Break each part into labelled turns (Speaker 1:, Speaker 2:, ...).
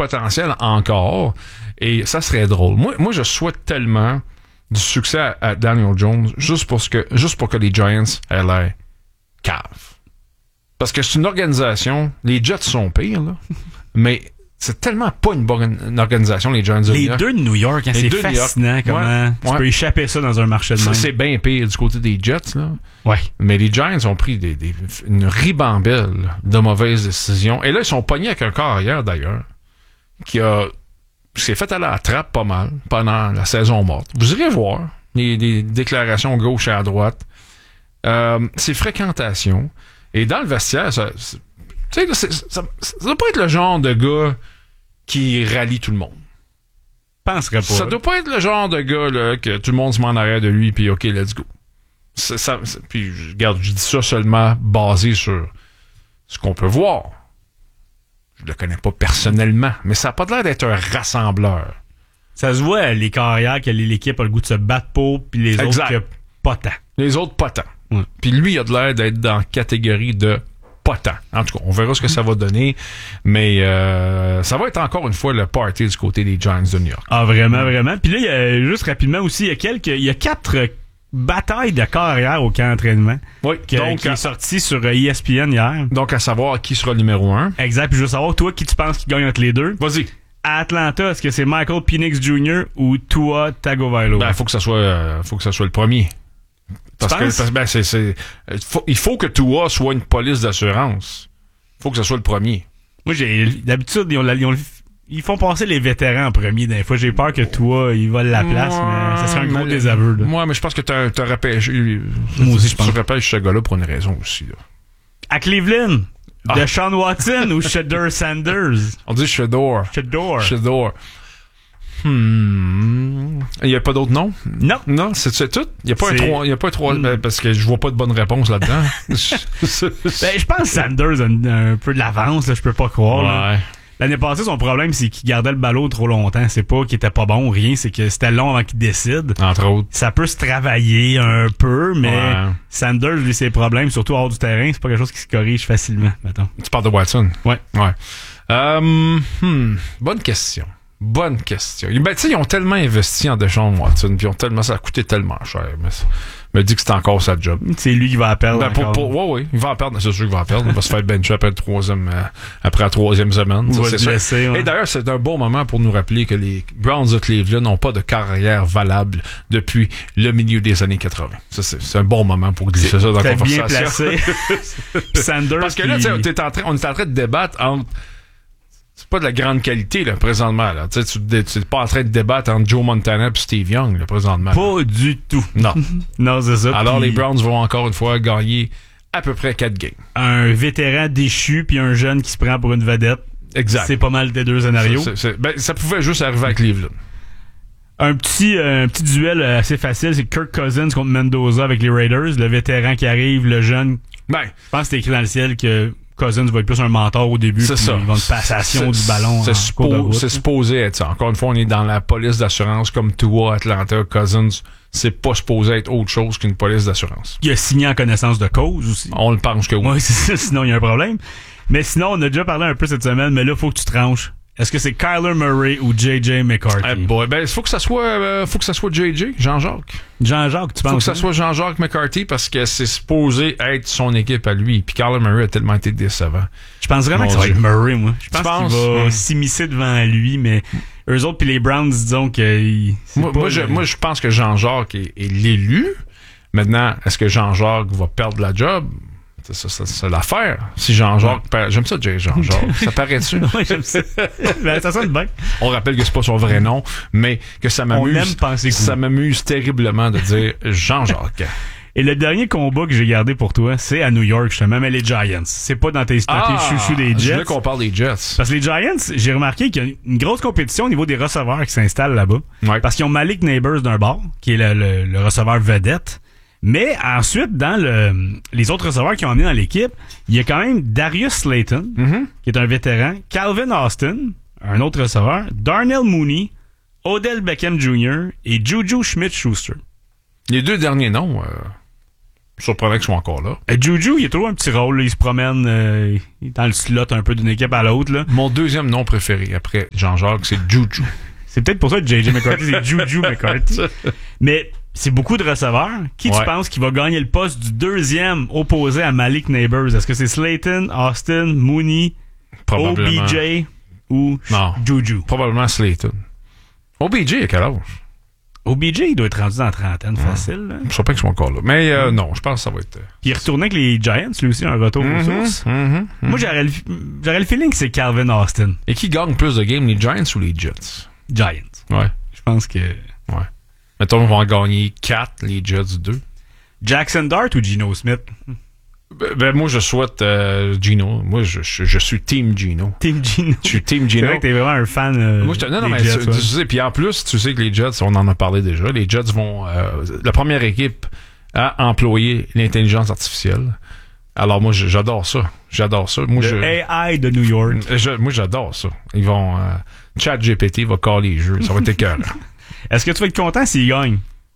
Speaker 1: potentiel encore. Et ça serait drôle. Moi, je souhaite tellement du succès à Daniel Jones juste pour que les Giants aient l'air cave. Parce que c'est une organisation, les Jets sont pires, là, mais c'est tellement pas une bonne organisation, les Giants de New York.
Speaker 2: Les deux de New York, hein, c'est fascinant comment tu peux échapper ça dans un marché de même.
Speaker 1: C'est bien pire du côté des Jets, là.
Speaker 2: Ouais.
Speaker 1: Mais les Giants ont pris une ribambelle de mauvaises décisions. Et là, ils sont pognés avec un carrière, d'ailleurs, qui s'est fait aller à la trappe pas mal pendant la saison morte. Vous irez voir les déclarations gauche et à droite. Ses fréquentations. Et dans le vestiaire, ça doit pas être le genre de gars qui rallie tout le monde.
Speaker 2: Penserais pas.
Speaker 1: Ça doit pas être le genre de gars là, que tout le monde se met en arrière de lui puis OK, let's go. Puis regarde, je dis ça seulement basé sur ce qu'on peut voir. Je le connais pas personnellement, mais ça a pas l'air d'être un rassembleur.
Speaker 2: Ça se voit, les carrières, que l'équipe a le goût de se battre pour, puis les autres, que pas tant.
Speaker 1: Les autres, pas tant.
Speaker 2: Ouais.
Speaker 1: Puis lui, il a de l'air d'être dans la catégorie de pas tant. En tout cas, on verra ce que ça va donner, mais ça va être encore une fois le party du côté des Giants de New York.
Speaker 2: Ah, vraiment, vraiment. Puis là, il y a, juste rapidement aussi, il y a 4 batailles de carrière au camp d'entraînement.
Speaker 1: Oui,
Speaker 2: qui est sorti sur ESPN hier.
Speaker 1: Donc, à savoir qui sera le numéro 1.
Speaker 2: Exact. Puis je veux savoir, toi, qui tu penses qui gagne entre les deux?
Speaker 1: Vas-y.
Speaker 2: À Atlanta, est-ce que c'est Michael Penix Jr. ou Tua Tagovailoa?
Speaker 1: Ben, faut que ça soit le premier. Il faut que Tua soit une police d'assurance. Il faut que ça soit le premier.
Speaker 2: Moi, d'habitude, ils font passer les vétérans en premier. Des fois, j'ai peur que Tua, il vole la place, mais ça serait un gros désaveu.
Speaker 1: Moi, mais je pense que t'as repêché.
Speaker 2: Moi aussi, je pense.
Speaker 1: Tu repêches ce gars-là pour une raison aussi. Là.
Speaker 2: À Cleveland, Deshaun Watson ou Shedeur Sanders?
Speaker 1: On dit Shedeur. Il n'y a pas d'autres noms? Non, c'est tout? Il n'y a pas un 3, parce que je vois pas de bonne réponse là-dedans.
Speaker 2: Je pense que Sanders a un peu de l'avance, là, je peux pas croire.
Speaker 1: Ouais.
Speaker 2: Là. L'année passée, son problème, c'est qu'il gardait le ballon trop longtemps. C'est pas qu'il était pas bon ou rien, c'est que c'était long avant qu'il décide.
Speaker 1: Entre autres.
Speaker 2: Ça peut se travailler un peu, mais Sanders, lui, ses problèmes, surtout hors du terrain, c'est pas quelque chose qui se corrige facilement, mettons.
Speaker 1: Tu parles de Watson?
Speaker 2: Ouais.
Speaker 1: Bonne question. Ben, tu sais, ils ont tellement investi en Deshaun Watson, puis ça a coûté tellement cher. Mais me dit que c'est encore sa job.
Speaker 2: C'est lui qui va la perdre.
Speaker 1: Oui, il va en perdre. C'est sûr qu'il va en perdre. Il va se faire bencher après la troisième semaine.
Speaker 2: Ça, c'est laisser,
Speaker 1: Et d'ailleurs, c'est un bon moment pour nous rappeler que les Browns de Cleveland n'ont pas de carrière valable depuis le milieu des années 80. Ça, c'est un bon moment pour glisser ça dans la conversation.
Speaker 2: Bien placé. Sanders.
Speaker 1: Parce que là, on est en train de débattre entre. C'est pas de la grande qualité, là, présentement, là. Tu n'es pas en train de débattre entre Joe Montana et Steve Young, là, présentement.
Speaker 2: Pas du tout.
Speaker 1: Non.
Speaker 2: Non, c'est ça.
Speaker 1: Alors, les Browns vont encore une fois gagner à peu près 4 games.
Speaker 2: Un vétéran déchu puis un jeune qui se prend pour une vedette.
Speaker 1: Exact.
Speaker 2: C'est pas mal tes deux scénarios.
Speaker 1: Ça pouvait juste arriver à Cleveland.
Speaker 2: Un petit duel assez facile, c'est Kirk Cousins contre Mendoza avec les Raiders. Le vétéran qui arrive, le jeune. Je pense que c'est écrit dans le ciel que Cousins va être plus un mentor au début.
Speaker 1: C'est ça.
Speaker 2: Ils vont une passation du ballon.
Speaker 1: C'est supposé être ça. Encore une fois, on est dans la police d'assurance comme Tua, Atlanta, Cousins. C'est pas supposé être autre chose qu'une police d'assurance.
Speaker 2: Il a signé en connaissance de cause aussi.
Speaker 1: On le pense que oui.
Speaker 2: Oui, c'est ça. Sinon, il y a un problème. Mais sinon, on a déjà parlé un peu cette semaine, mais là, il faut que tu tranches. Est-ce que c'est Kyler Murray ou J.J. McCarthy?
Speaker 1: Il faut que ça soit J.J. Jean-Jacques.
Speaker 2: Jean-Jacques, tu penses?
Speaker 1: Faut que ça soit Jean-Jacques McCarthy parce que c'est supposé être son équipe à lui. Puis Kyler Murray a tellement été décevant.
Speaker 2: Je pense vraiment que ça va être Murray, moi. Je pense qu'il va s'immiscer devant lui, mais eux autres puis les Browns, disons que...
Speaker 1: Moi, je pense que Jean-Jacques est l'élu. Maintenant, est-ce que Jean-Jacques va perdre la job? C'est l'affaire. Si Jean-Jacques perd... J'aime ça, Jean-Jacques. Ça paraît-tu?
Speaker 2: Oui, j'aime ça. Ça sonne bien.
Speaker 1: On rappelle que c'est pas son vrai nom, mais que ça m'amuse.
Speaker 2: On aime penser que
Speaker 1: ça m'amuse terriblement de dire Jean-Jacques.
Speaker 2: Et le dernier combat que j'ai gardé pour toi, c'est à New York, justement, mais les Giants. C'est pas dans tes chouchous des Jets.
Speaker 1: Je voulais qu'on parle des Jets.
Speaker 2: Parce que les Giants, j'ai remarqué qu'il y a une grosse compétition au niveau des receveurs qui s'installent là-bas.
Speaker 1: Ouais.
Speaker 2: Parce qu'ils ont Malik Neighbors d'un bord, qui est le receveur vedette. Mais ensuite, dans les autres receveurs qui ont emmené dans l'équipe, il y a quand même Darius Slayton, qui est un vétéran, Calvin Austin, un autre receveur, Darnell Mooney, Odell Beckham Jr. et Juju Smith-Schuster.
Speaker 1: Les deux derniers noms, surprenant qu'ils soient encore là.
Speaker 2: Juju, il a toujours un petit rôle. Là. Il se promène il est dans le slot un peu d'une équipe à l'autre. Là.
Speaker 1: Mon deuxième nom préféré après Jean-Jacques, c'est Juju.
Speaker 2: C'est peut-être pour ça que J.J. McCarthy, c'est Juju McCarthy. Mais c'est beaucoup de receveurs. Qui tu penses qui va gagner le poste du deuxième opposé à Malik Neighbors? Est-ce que c'est Slayton, Austin, Mooney, OBJ ou Juju?
Speaker 1: Probablement Slayton. OBJ, à quel âge?
Speaker 2: OBJ, il doit être rendu dans la trentaine, facile. Là.
Speaker 1: Je ne sais pas qu'ils sont encore là. Mais non, je pense que ça va être...
Speaker 2: Puis il retournait avec les Giants, lui aussi, un retour aux sources. Moi, j'aurais le feeling que c'est Calvin Austin.
Speaker 1: Et qui gagne plus de games, les Giants ou les Jets?
Speaker 2: Giants.
Speaker 1: Ouais.
Speaker 2: Je pense que...
Speaker 1: Ouais. Mettons, ils vont en gagner 4, les Jets 2.
Speaker 2: Jackson Dart ou Geno Smith?
Speaker 1: Ben moi, je souhaite Geno. Moi, je suis Team Geno.
Speaker 2: Team Geno.
Speaker 1: Je suis Team Geno.
Speaker 2: C'est vrai que t'es vraiment un fan
Speaker 1: moi, non, mais
Speaker 2: Jets,
Speaker 1: tu sais, puis en plus, tu sais que les Jets, on en a parlé déjà, les Jets vont... la première équipe à employer l'intelligence artificielle. Alors moi, j'adore ça. J'adore ça. Moi,
Speaker 2: AI de New York.
Speaker 1: Moi, j'adore ça. Ils vont... ChatGPT va caler les jeux. Ça va être écœurant.
Speaker 2: Est-ce que tu vas être content s'ils gagnent?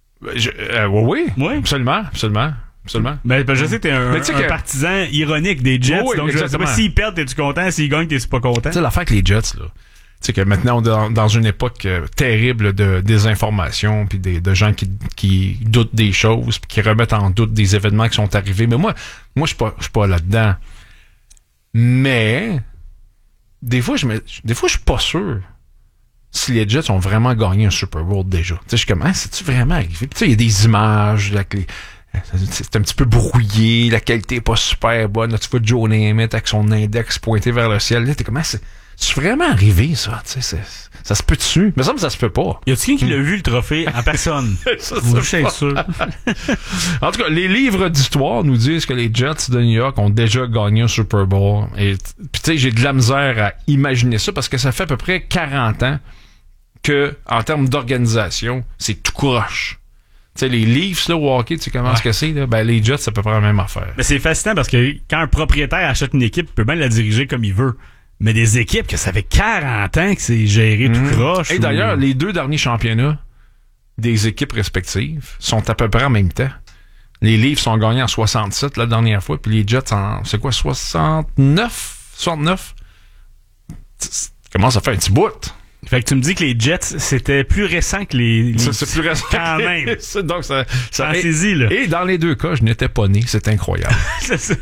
Speaker 1: Oui. Absolument.
Speaker 2: Ben, je sais que t'es un partisan ironique des Jets, donc je sais pas s'ils perdent, t'es-tu content? S'ils gagnent, t'es pas content?
Speaker 1: Tu sais, l'affaire avec les Jets, là. Tu sais que maintenant, on est dans une époque terrible de désinformation, puis de gens qui doutent des choses, puis qui remettent en doute des événements qui sont arrivés. Mais moi, je suis pas là-dedans. Mais des fois, je suis pas sûr si les Jets ont vraiment gagné un Super Bowl déjà. Tu sais, je suis comme, c'est-tu vraiment arrivé? Puis tu sais, il y a des images, c'est un petit peu brouillé, la qualité est pas super bonne. Là, tu vois Joe Namath avec son index pointé vers le ciel. Là, t'es comme, c'est vraiment arrivé, ça? Tu sais, ça se peut dessus? Mais ça se peut pas.
Speaker 2: Y a-t-il qui l'a vu, le trophée, en personne?
Speaker 1: Je suis sûr. En tout cas, les livres d'histoire nous disent que les Jets de New York ont déjà gagné un Super Bowl. Et puis tu sais, j'ai de la misère à imaginer ça parce que ça fait à peu près 40 ans que, en termes d'organisation, c'est tout croche. Tu sais, les Leafs, là, au hockey, tu sais comment est-ce que c'est, là? Ben, les Jets, c'est à peu près la même affaire.
Speaker 2: Mais c'est fascinant parce que quand un propriétaire achète une équipe, il peut bien la diriger comme il veut. Mais des équipes que ça fait 40 ans que c'est géré tout croche.
Speaker 1: Et d'ailleurs, les 2 derniers championnats des équipes respectives sont à peu près en même temps. Les Leafs ont gagné en 67 la dernière fois, puis les Jets en, c'est quoi, 69? 69? Comment ça fait un petit bout?
Speaker 2: Fait que tu me dis que les Jets, c'était plus récent que les
Speaker 1: c'est plus récent
Speaker 2: quand même.
Speaker 1: Donc ça
Speaker 2: saisit, là.
Speaker 1: Et dans les 2 cas, je n'étais pas né. C'est incroyable.
Speaker 2: C'est ça.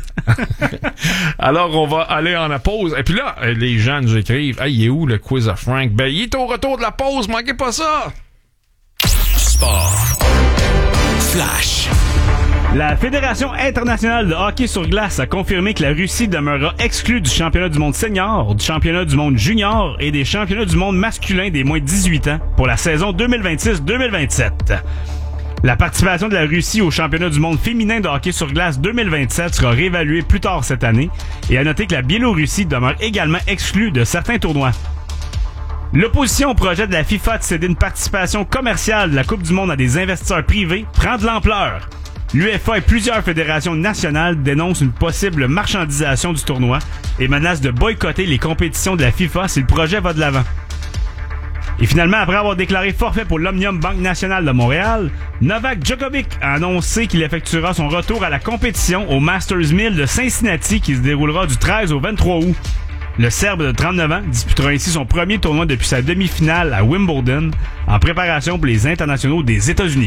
Speaker 1: Alors, on va aller en la pause. Et puis là, les gens nous écrivent, « Hey, il est où le quiz à Frank? » Ben, il est au retour de la pause. Manquez pas ça!
Speaker 3: Sport. Flash.
Speaker 2: La Fédération internationale de hockey sur glace a confirmé que la Russie demeurera exclue du championnat du monde senior, du championnat du monde junior et des championnats du monde masculin des moins de 18 ans pour la saison 2026-2027. La participation de la Russie au championnat du monde féminin de hockey sur glace 2027 sera réévaluée plus tard cette année et à noter que la Biélorussie demeure également exclue de certains tournois. L'opposition au projet de la FIFA de céder une participation commerciale de la Coupe du monde à des investisseurs privés prend de l'ampleur. L'UEFA et plusieurs fédérations nationales dénoncent une possible marchandisation du tournoi et menacent de boycotter les compétitions de la FIFA si le projet va de l'avant. Et finalement, après avoir déclaré forfait pour l'Omnium Banque Nationale de Montréal, Novak Djokovic a annoncé qu'il effectuera son retour à la compétition au Masters 1000 de Cincinnati qui se déroulera du 13 au 23 août. Le Serbe de 39 ans disputera ainsi son premier tournoi depuis sa demi-finale à Wimbledon en préparation pour les internationaux des États-Unis.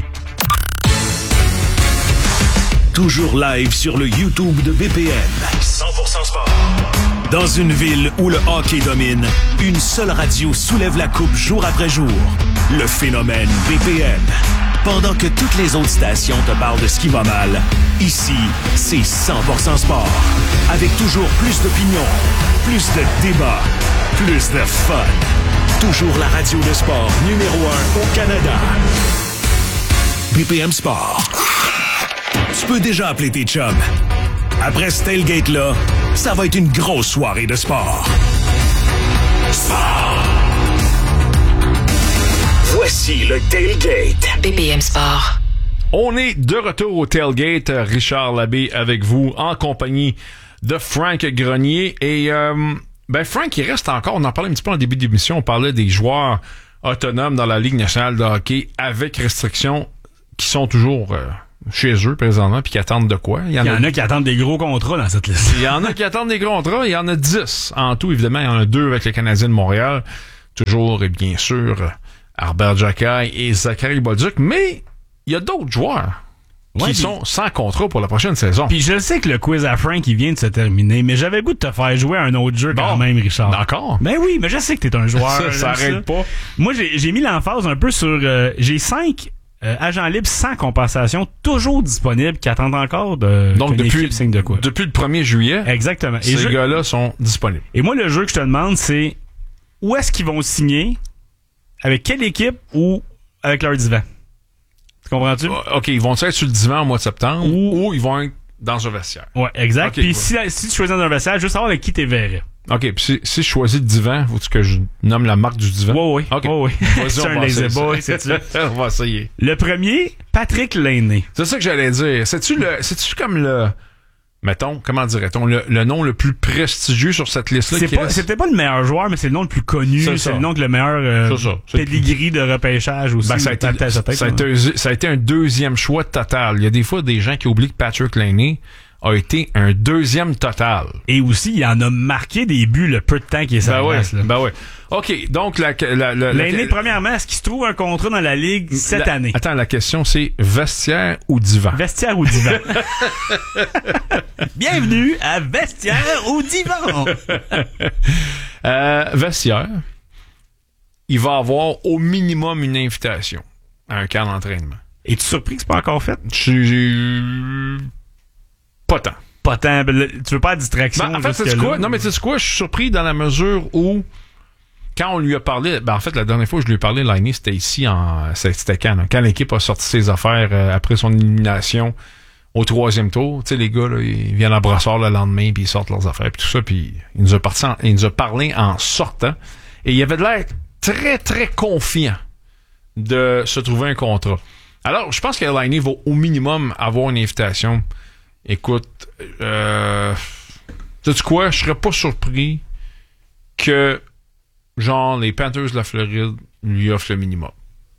Speaker 3: Toujours live sur le YouTube de BPM. 100% sport. Dans une ville où le hockey domine, une seule radio soulève la coupe jour après jour. Le phénomène BPM. Pendant que toutes les autres stations te parlent de ce qui va mal, ici, c'est 100% sport. Avec toujours plus d'opinions, plus de débats, plus de fun. Toujours la radio de sport numéro 1 au Canada. BPM Sport. Tu peux déjà appeler tes chums. Après ce tailgate-là, ça va être une grosse soirée de sport. Sport! Voici le tailgate.
Speaker 4: BPM Sport.
Speaker 1: On est de retour au tailgate. Richard Labbé avec vous en compagnie de Frank Grenier. Et Frank, il reste encore, on en parlait un petit peu en début d'émission, on parlait des joueurs autonomes dans la Ligue nationale de hockey avec restrictions qui sont toujours chez eux présentement puis qui attendent de quoi.
Speaker 2: Il y en a qui attendent des gros contrats dans cette liste.
Speaker 1: Il y en a qui attendent des gros contrats. Il y en a 10 en tout, évidemment. Il y en a 2 avec les Canadiens de Montréal. Toujours, et bien sûr, Albert Jacquet et Zachary Bolduc. Mais il y a d'autres joueurs qui sont sans contrat pour la prochaine saison.
Speaker 2: Puis je sais que le quiz à Frank, il vient de se terminer, mais j'avais le goût de te faire jouer à un autre jeu quand même, Richard.
Speaker 1: D'accord.
Speaker 2: Ben oui, mais je sais que t'es un joueur.
Speaker 1: ça arrête pas.
Speaker 2: Moi, j'ai mis l'emphase un peu sur... j'ai 5 agents libres sans compensation, toujours disponibles, qui attendent encore de...
Speaker 1: Donc, depuis
Speaker 2: signe de quoi.
Speaker 1: Depuis le 1er juillet,
Speaker 2: exactement.
Speaker 1: Ces gars-là sont disponibles.
Speaker 2: Et moi, le jeu que je te demande, c'est où est-ce qu'ils vont signer, avec quelle équipe ou avec leur divan? Tu comprends-tu?
Speaker 1: OK, ils vont être sur le divan au mois de septembre ou ils vont être dans un vestiaire.
Speaker 2: Ouais, exact.
Speaker 1: Okay,
Speaker 2: puis si tu choisis dans un vestiaire, juste savoir avec qui t'es verrais.
Speaker 1: OK, puis si je choisis le divan, faut-tu que je nomme la marque du divan?
Speaker 2: Oui.
Speaker 1: Okay.
Speaker 2: Oui. C'est un lazy boy, c'est-tu?
Speaker 1: On va essayer.
Speaker 2: Le premier, Patrick Lainé.
Speaker 1: C'est ça que j'allais dire. C'est-tu comme le... Mettons, comment dirait-on, le nom le plus prestigieux sur cette liste-là?
Speaker 2: C'était pas le meilleur joueur, mais c'est le nom le plus connu. C'est le nom que le meilleur pedigree de repêchage aussi.
Speaker 1: Ben, ça a été un deuxième choix total. Il y a des fois des gens qui oublient que Patrick Lainé a été un deuxième total.
Speaker 2: Et aussi, il en a marqué des buts le peu de temps qu'il est sur la glace.
Speaker 1: Ben ouais. OK, donc
Speaker 2: Lainé, premièrement, est-ce qu'il se trouve un contrat dans la Ligue cette année?
Speaker 1: Attends, la question, c'est vestiaire ou divan?
Speaker 2: Vestiaire ou divan? Bienvenue à Vestiaire ou divan?
Speaker 1: Vestiaire. Il va avoir au minimum une invitation à un camp d'entraînement.
Speaker 2: Es-tu surpris que c'est pas encore fait?
Speaker 1: Pas tant.
Speaker 2: Pas tant. Tu veux pas de distraction?
Speaker 1: En fait, c'est quoi? Non, mais tu sais quoi? Je suis surpris dans la mesure où, quand on lui a parlé, en fait, la dernière fois que je lui ai parlé, Lainé, c'était ici c'était quand l'équipe a sorti ses affaires après son élimination au 3e tour. Tu sais, les gars, là, ils viennent à Brassard le lendemain, puis ils sortent leurs affaires, puis tout ça, puis il nous a parlé en sortant. Et il avait de l'air très, très confiant de se trouver un contrat. Alors, je pense que Lainé va au minimum avoir une invitation. Écoute, sais-tu quoi? Je serais pas surpris que, genre, les Panthers de la Floride lui offrent le minimum.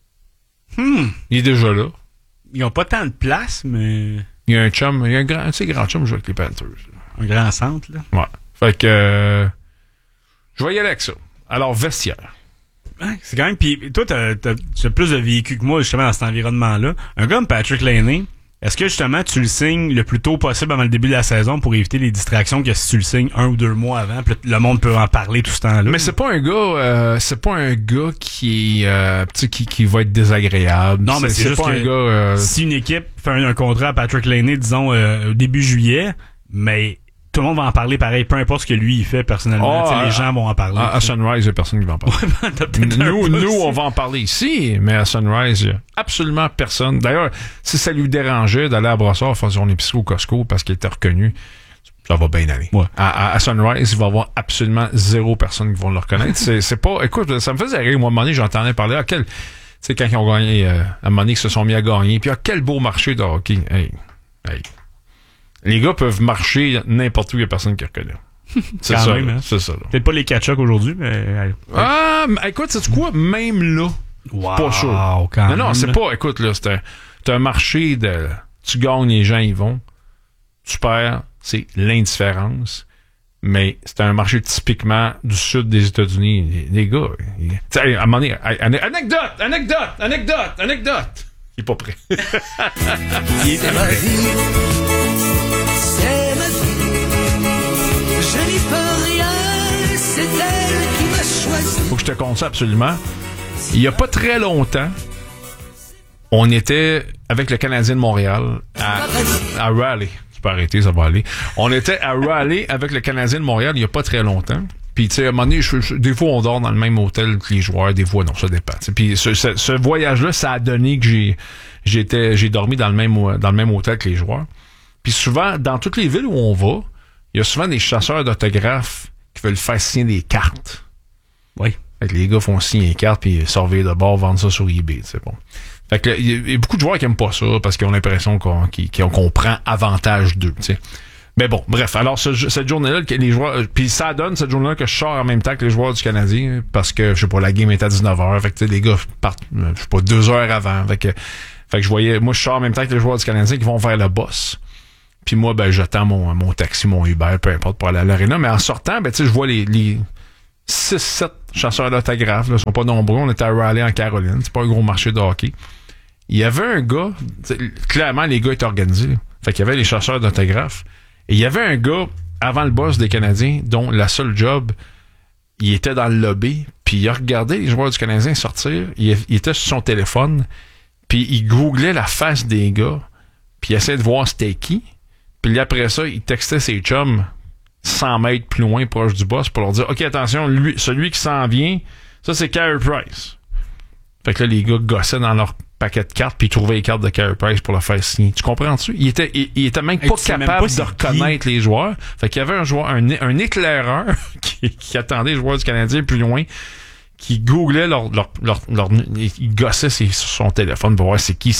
Speaker 1: Il est déjà là.
Speaker 2: Ils ont pas tant de place, mais...
Speaker 1: Il y a un chum, il y a un grand chum qui joue avec les Panthers.
Speaker 2: Un grand centre, là.
Speaker 1: Ouais. Fait que, je vais y aller avec ça. Alors, vestiaire.
Speaker 2: Ouais, c'est quand même... Puis toi, tu as plus de vécu que moi, justement, dans cet environnement-là. Un gars comme Patrick Lainé, est-ce que, justement, tu le signes le plus tôt possible avant le début de la saison pour éviter les distractions que si tu le signes 1 ou 2 mois avant, puis le monde peut en parler tout ce temps-là?
Speaker 1: Mais c'est pas un gars qui va être désagréable.
Speaker 2: Non, mais c'est juste
Speaker 1: pas
Speaker 2: que
Speaker 1: un gars,
Speaker 2: si une équipe fait un contrat à Patrick Lainé, disons, début juillet, mais tout le monde va en parler pareil, peu importe ce que lui il fait personnellement. Les gens vont en parler.
Speaker 1: À Sunrise, il n'y a personne qui va en parler. Nous, on va en parler ici, mais à Sunrise, il n'y a absolument personne. D'ailleurs, si ça lui dérangeait d'aller à Brossard faire son épicerie au Costco parce qu'il était reconnu, ça va bien aller. Ouais. À Sunrise, il va y avoir absolument 0 personne qui vont le reconnaître. c'est pas... Écoute, ça me faisait rire. Moi, à un moment donné, j'entendais parler tu sais, quand ils ont gagné, à un moment donné, ils se sont mis à gagner. Puis, quel beau marché de hockey. Hey. Les gars peuvent marcher n'importe où, il n'y a personne qui reconnaît. C'est ça, même, hein? C'est ça. Là.
Speaker 2: Peut-être pas les catch-up aujourd'hui, mais...
Speaker 1: mais écoute, sais-tu quoi? Même là,
Speaker 2: wow,
Speaker 1: pas chaud. Non, c'est pas... Écoute, là, c'est un marché de... Tu gagnes, les gens y vont. Tu perds, c'est l'indifférence. Mais c'est un marché typiquement du sud des États-Unis. Les gars... Tu sais, à un moment donné... Anecdote! Il est pas prêt.
Speaker 4: C'est ma vie. C'est ma vie. Je n'y peux rien. C'est elle qui m'a choisi.
Speaker 1: Faut que je te conte ça absolument. Il y a pas très longtemps, on était avec le Canadien de Montréal à Raleigh. Tu peux arrêter, ça va aller. On était à Raleigh avec le Canadien de Montréal il y a pas très longtemps. Puis, tu sais, à un moment donné, des fois, on dort dans le même hôtel que les joueurs, des fois, non, ça dépend. Puis, ce voyage-là, ça a donné que j'ai dormi dans le même hôtel que les joueurs. Puis, souvent, dans toutes les villes où on va, il y a souvent des chasseurs d'autographes qui veulent faire signer des cartes.
Speaker 2: Oui.
Speaker 1: Fait que les gars font signer des cartes, puis surveiller de bord, vendre ça sur eBay, c'est bon. Fait que, il y a beaucoup de joueurs qui aiment pas ça, parce qu'ils ont l'impression qu'on prend avantage d'eux, tu sais. Mais bon, bref, alors cette journée-là, les joueurs, puis ça donne cette journée-là que je sors en même temps que les joueurs du Canadien, parce que, je sais pas, la game est à 19h, fait que, tu sais, les gars partent, je sais pas, 2 heures avant, fait que Fait que moi, je sors en même temps que les joueurs du Canadien qui vont vers le boss. Puis moi, ben, j'attends mon taxi, mon Uber, peu importe, pour aller à l'aréna. Mais en sortant, ben, tu sais, je vois les 6-7 chasseurs d'autographes, là, ils sont pas nombreux. On était à Raleigh, en Caroline. C'est pas un gros marché de hockey. Il y avait un gars, clairement, les gars étaient organisés. Fait qu'il y avait les chasseurs d'autographes. Et il y avait un gars, avant le boss des Canadiens, dont la seule job, il était dans le lobby, puis il a regardé les joueurs du Canadien sortir. Il était sur son téléphone, puis il googlait la face des gars, puis il essayait de voir c'était qui. Puis après ça, il textait ses chums 100 mètres plus loin, proche du boss, pour leur dire « OK, attention, celui qui s'en vient, ça, c'est Carey Price. » Fait que là, les gars gossaient dans leur paquet de cartes, puis ils trouvaient les cartes de Carey Price pour le faire signer. Tu comprends-tu? Il était même pas capable de reconnaître les joueurs. Fait qu'il y avait un joueur, un éclaireur qui attendait les joueurs du Canadien plus loin, qui googlait il gossait sur son téléphone pour voir c'est qui.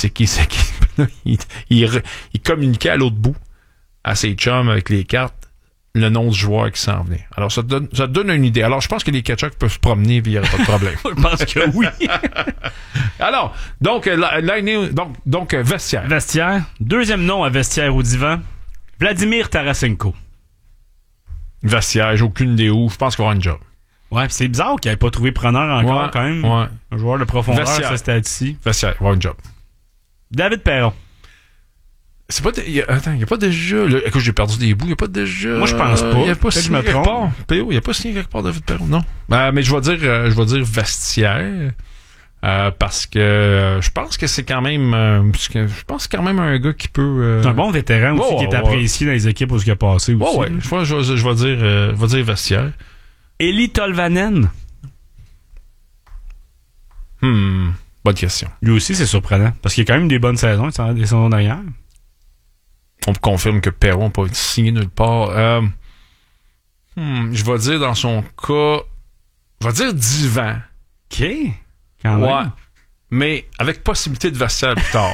Speaker 1: Il communiquait à l'autre bout, à ses chums avec les cartes, le nom du joueur qui s'en venait. Alors, ça te donne une idée. Alors, je pense que les Ketchup peuvent se promener et il n'y aura pas de problème.
Speaker 2: Je pense que oui.
Speaker 1: Alors, donc, vestiaire.
Speaker 2: Vestiaire. Deuxième nom à vestiaire au divan, Vladimir Tarasenko.
Speaker 1: Vestiaire, j'ai aucune idée où. Je pense qu'il va avoir une job.
Speaker 2: Ouais, pis c'est bizarre qu'il n'ait pas trouvé preneur encore, quand même.
Speaker 1: Ouais.
Speaker 2: Un joueur de profondeur,
Speaker 1: Vestiaire.
Speaker 2: ça, c'était ici.
Speaker 1: Vestiaire, il va avoir une job.
Speaker 2: David Perron.
Speaker 1: C'est pas... il y a pas déjà... écoute, j'ai perdu des bouts. Il y a pas déjà...
Speaker 2: Moi, je pense pas.
Speaker 1: Il y a pas signé quelque part.
Speaker 2: PO,
Speaker 1: il y a pas signé quelque part David Perron, non. Mais je vais dire vestiaire. Parce que je pense que c'est quand même... je pense que c'est quand même un gars qui peut...
Speaker 2: C'est un bon vétéran aussi qui est apprécié dans les équipes où il a passé aussi.
Speaker 1: Ouais. Je vais dire vestiaire.
Speaker 2: Eli Tolvanen.
Speaker 1: Bonne question.
Speaker 2: Lui aussi, c'est surprenant. Parce qu'il y a quand même des bonnes saisons, des saisons derrière.
Speaker 1: On me confirme que Perron n'a pas signé nulle part. Je vais dire dans son cas... Je vais dire divan.
Speaker 2: OK. Quand
Speaker 1: ouais.
Speaker 2: même.
Speaker 1: Mais avec possibilité de vestiaire plus tard.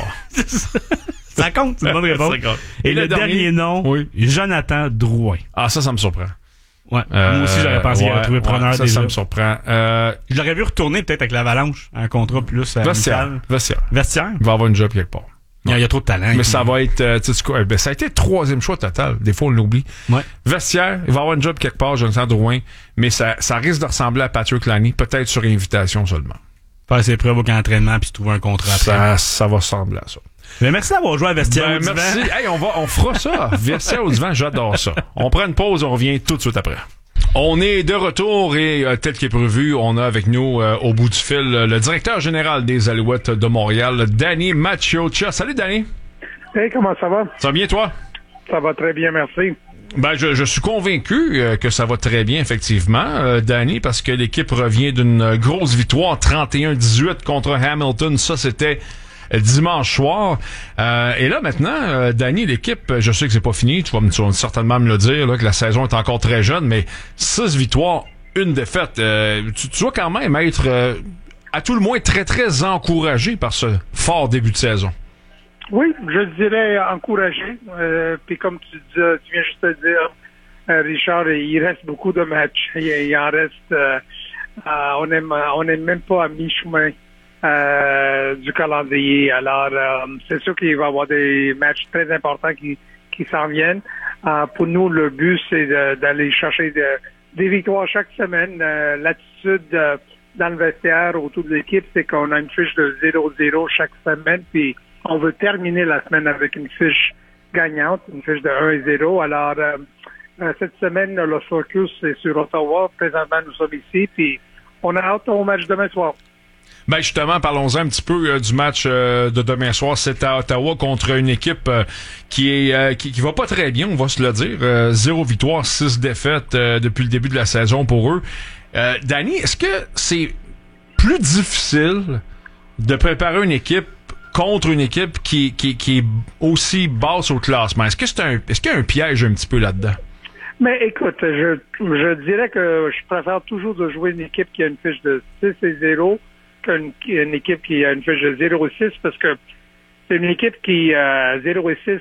Speaker 2: Ça compte, c'est une bonne réponse. Et le dernier nom, oui. Jonathan Drouin.
Speaker 1: Ah, ça me surprend.
Speaker 2: Ouais. Moi aussi, j'aurais pensé qu'il aurait trouvé preneur déjà.
Speaker 1: Ça me surprend.
Speaker 2: Je l'aurais vu retourner peut-être avec l'Avalanche, un contrat plus
Speaker 1: Vestiaire.
Speaker 2: Vestiaire.
Speaker 1: Il va avoir une job quelque part.
Speaker 2: Il y a trop de talent.
Speaker 1: Mais ça va être, tu sais quoi, ça a été le 3e choix total. Des fois, on l'oublie.
Speaker 2: Ouais.
Speaker 1: Vestiaire, il va avoir une job quelque part, Jonathan Drouin, mais ça risque de ressembler à Patrick Lanie, peut-être sur invitation seulement.
Speaker 2: Faire ses preuves au camp d'entraînement puis se trouver un contrat après.
Speaker 1: Ça va ressembler à ça.
Speaker 2: Mais merci d'avoir joué à Vestiaire au divan.
Speaker 1: Merci. Hey, on fera ça. Vestiaire au divan, j'adore ça. On prend une pause, on revient tout de suite après. On est de retour et tel qu'il est prévu, on a avec nous au bout du fil le directeur général des Alouettes de Montréal, Danny Maciocia. Salut Danny.
Speaker 5: Hey, comment ça va?
Speaker 1: Ça va bien toi?
Speaker 5: Ça va très bien, merci.
Speaker 1: Ben, je suis convaincu que ça va très bien, effectivement, Danny, parce que l'équipe revient d'une grosse victoire 31-18 contre Hamilton. Ça, c'était dimanche soir. Et là, maintenant, Danny, l'équipe, je sais que c'est pas fini. Tu vas certainement me le dire, là, que la saison est encore très jeune, mais 6 victoires, 1 défaite. Tu vas quand même être, à tout le moins, très, très encouragé par ce fort début de saison.
Speaker 5: Oui, je dirais encouragé. Puis comme tu viens juste de dire, Richard, il reste beaucoup de matchs. Il en reste... on est même pas à mi-chemin du calendrier. Alors, c'est sûr qu'il va y avoir des matchs très importants qui s'en viennent. Pour nous, le but, c'est d'aller chercher des victoires chaque semaine. L'attitude dans le vestiaire autour de l'équipe, c'est qu'on a une fiche de 0-0 chaque semaine, puis on veut terminer la semaine avec une fiche gagnante, une fiche de 1-0. Alors, cette semaine, le focus est sur Ottawa. Présentement, nous sommes ici, puis on a hâte au match demain soir.
Speaker 1: Ben justement, parlons-en un petit peu du match de demain soir. C'est à Ottawa contre une équipe qui va pas très bien, on va se le dire. 0 victoire, 6 défaites depuis le début de la saison pour eux. Danny, est-ce que c'est plus difficile de préparer une équipe contre une équipe qui est aussi basse au classement? Est-ce qu'il y a un piège un petit peu là-dedans?
Speaker 5: Mais écoute, je dirais que je préfère toujours de jouer une équipe qui a une fiche de 6-0 qu'une équipe qui a une fiche de 0-6, parce que c'est une équipe qui 0-6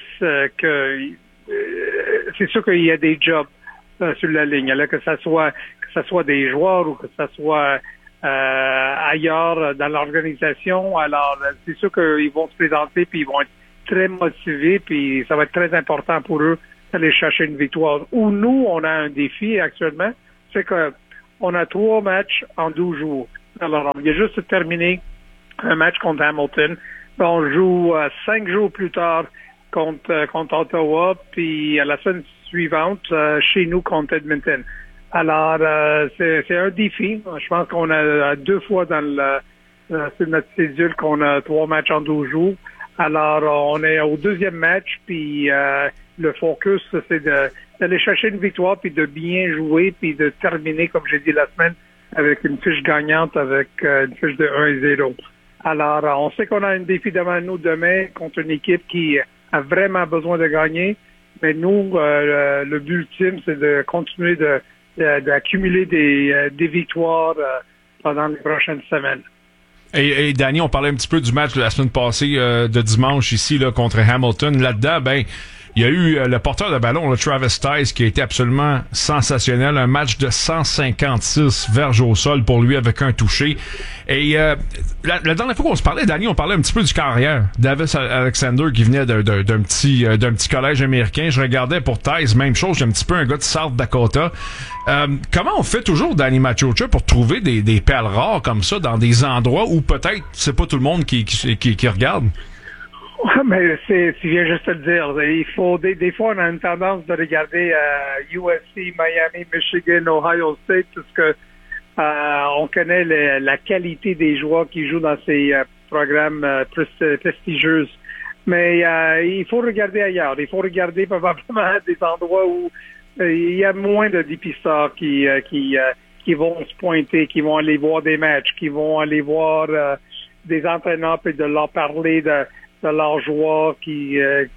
Speaker 5: c'est sûr qu'il y a des jobs sur la ligne, là, que ça soit des joueurs ou que ça soit ailleurs dans l'organisation. Alors, c'est sûr qu'ils vont se présenter puis ils vont être très motivés puis ça va être très important pour eux d'aller chercher une victoire. Où nous, on a un défi actuellement, c'est que on a 3 matchs en 12 jours. Alors, on vient juste de terminer un match contre Hamilton. On joue 5 jours plus tard contre Ottawa, puis à la semaine suivante, chez nous contre Edmonton. Alors, c'est un défi. Je pense qu'on a 2 fois sur notre cédule qu'on a 3 matchs en 12 jours. Alors, on est au 2e match, puis le focus, c'est d'aller chercher une victoire, puis de bien jouer, puis de terminer, comme j'ai dit la semaine, avec une fiche gagnante, avec une fiche de 1-0. Alors, on sait qu'on a un défi devant nous demain contre une équipe qui a vraiment besoin de gagner, mais nous, le but ultime, c'est de continuer d'accumuler des victoires pendant les prochaines semaines.
Speaker 1: Et Danny, on parlait un petit peu du match de la semaine passée de dimanche ici là contre Hamilton. Là-dedans, il y a eu le porteur de ballon, le Travis Tice, qui a été absolument sensationnel. Un match de 156 verges au sol pour lui avec un touché. Et la dernière fois qu'on se parlait, Danny, on parlait un petit peu du carrière. Davis Alexander qui venait d'un petit collège américain. Je regardais pour Tice, même chose. J'ai un petit peu un gars de South Dakota. Comment on fait toujours, Danny Machocha, pour trouver des perles rares comme ça dans des endroits où peut-être c'est pas tout le monde qui regarde?
Speaker 5: Ouais, mais tu viens juste de le dire. Il faut des fois on a une tendance de regarder USC, Miami, Michigan, Ohio State, parce que on connaît la qualité des joueurs qui jouent dans ces programmes prestigieux. Mais il faut regarder ailleurs. Il faut regarder probablement des endroits où il y a moins de dépisteurs qui vont se pointer, qui vont aller voir des matchs, qui vont aller voir des entraîneurs et de leur parler de leurs joueurs qui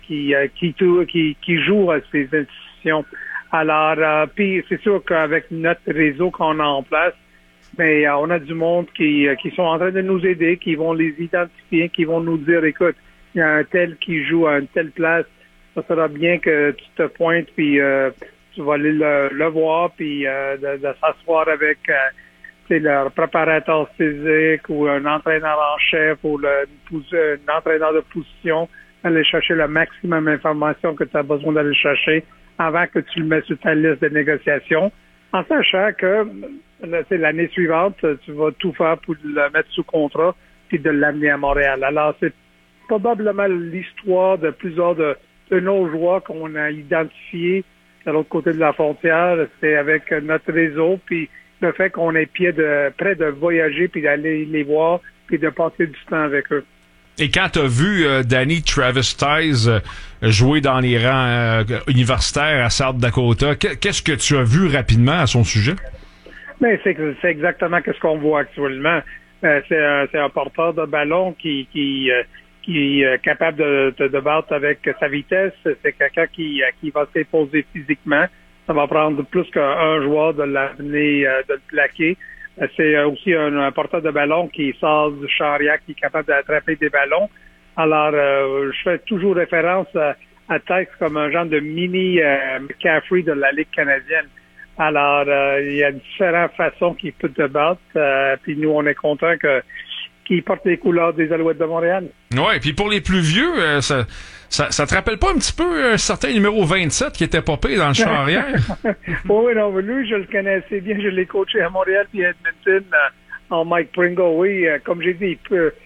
Speaker 5: jouent à ces institutions. Alors, puis c'est sûr qu'avec notre réseau qu'on a en place, mais on a du monde qui sont en train de nous aider, qui vont les identifier, qui vont nous dire, écoute, il y a un tel qui joue à une telle place, ça sera bien que tu te pointes, puis tu vas aller le voir, puis de s'asseoir avec leur préparateur physique ou un entraîneur en chef ou un entraîneur de position, aller chercher le maximum d'informations que tu as besoin d'aller chercher avant que tu le mets sur ta liste de négociation, en sachant que l'année suivante, tu vas tout faire pour le mettre sous contrat puis de l'amener à Montréal. Alors, c'est probablement l'histoire de plusieurs de nos joueurs qu'on a identifiés de l'autre côté de la frontière. C'est avec notre réseau, puis le fait qu'on est prêt de voyager, puis d'aller les voir, puis de passer du temps avec eux.
Speaker 1: Et quand tu as vu, Danny, Travis Tice jouer dans les rangs universitaires à South Dakota, qu'est-ce que tu as vu rapidement à son sujet?
Speaker 5: Mais c'est exactement ce qu'on voit actuellement. C'est un porteur de ballon qui est capable de battre avec sa vitesse. C'est quelqu'un qui va s'imposer physiquement. Ça va prendre plus qu'un joueur de l'amener, de le plaquer. C'est aussi un porteur de ballon qui sort du chariot, qui est capable d'attraper des ballons. Alors, je fais toujours référence à Tice comme un genre de mini McCaffrey de la Ligue canadienne. Alors, il y a différentes façons qu'il peut te battre. Puis nous, on est contents qu'il porte les couleurs des Alouettes de Montréal.
Speaker 1: Ouais, puis pour les plus vieux, ça te rappelle pas un petit peu un certain numéro 27 qui était popé dans le champ arrière?
Speaker 5: Oui, non, lui, je le connais assez bien. Je l'ai coaché à Montréal puis à Edmonton en Mike Pringle. Oui, comme j'ai dit,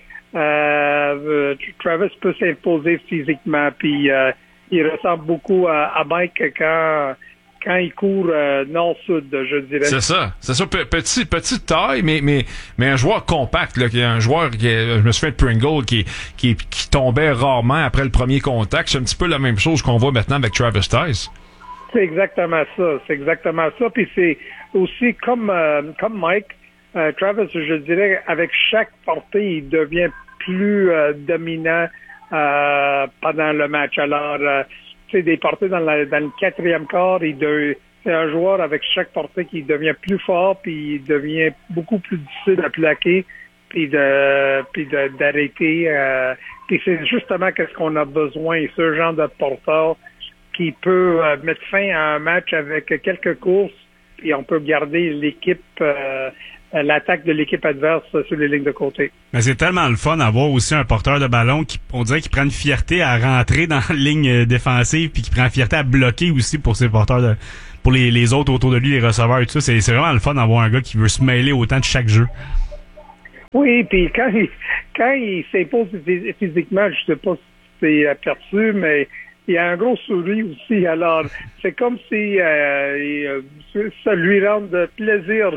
Speaker 5: Travis peut s'imposer physiquement, puis il ressemble beaucoup à Mike quand il court nord-sud, je dirais.
Speaker 1: C'est ça. Petite taille, mais un joueur compact, là, un joueur je me souviens de Pringle qui tombait rarement après le premier contact. C'est un petit peu la même chose qu'on voit maintenant avec Travis Tice.
Speaker 5: C'est exactement ça. Puis c'est aussi comme Mike, Travis, je dirais, avec chaque portée, il devient plus dominant pendant le match. Alors, des portées dans le 4e quart, c'est un joueur avec chaque portée qui devient plus fort, puis il devient beaucoup plus difficile à plaquer, puis d'arrêter. Puis c'est justement qu'est-ce qu'on a besoin, ce genre de porteur qui peut mettre fin à un match avec quelques courses, puis on peut garder l'équipe l'attaque de l'équipe adverse sur les lignes de côté.
Speaker 2: Mais c'est tellement le fun d'avoir aussi un porteur de ballon qui, on dirait qu'il prend une fierté à rentrer dans la ligne défensive puis qui prend une fierté à bloquer aussi pour ses porteurs pour les autres autour de lui, les receveurs et tout ça. C'est vraiment le fun d'avoir un gars qui veut se mêler autant de chaque jeu.
Speaker 5: Oui, puis quand il s'impose physiquement, je sais pas si c'est aperçu, mais il y a un gros sourire aussi. Alors, c'est comme si ça lui rend de plaisir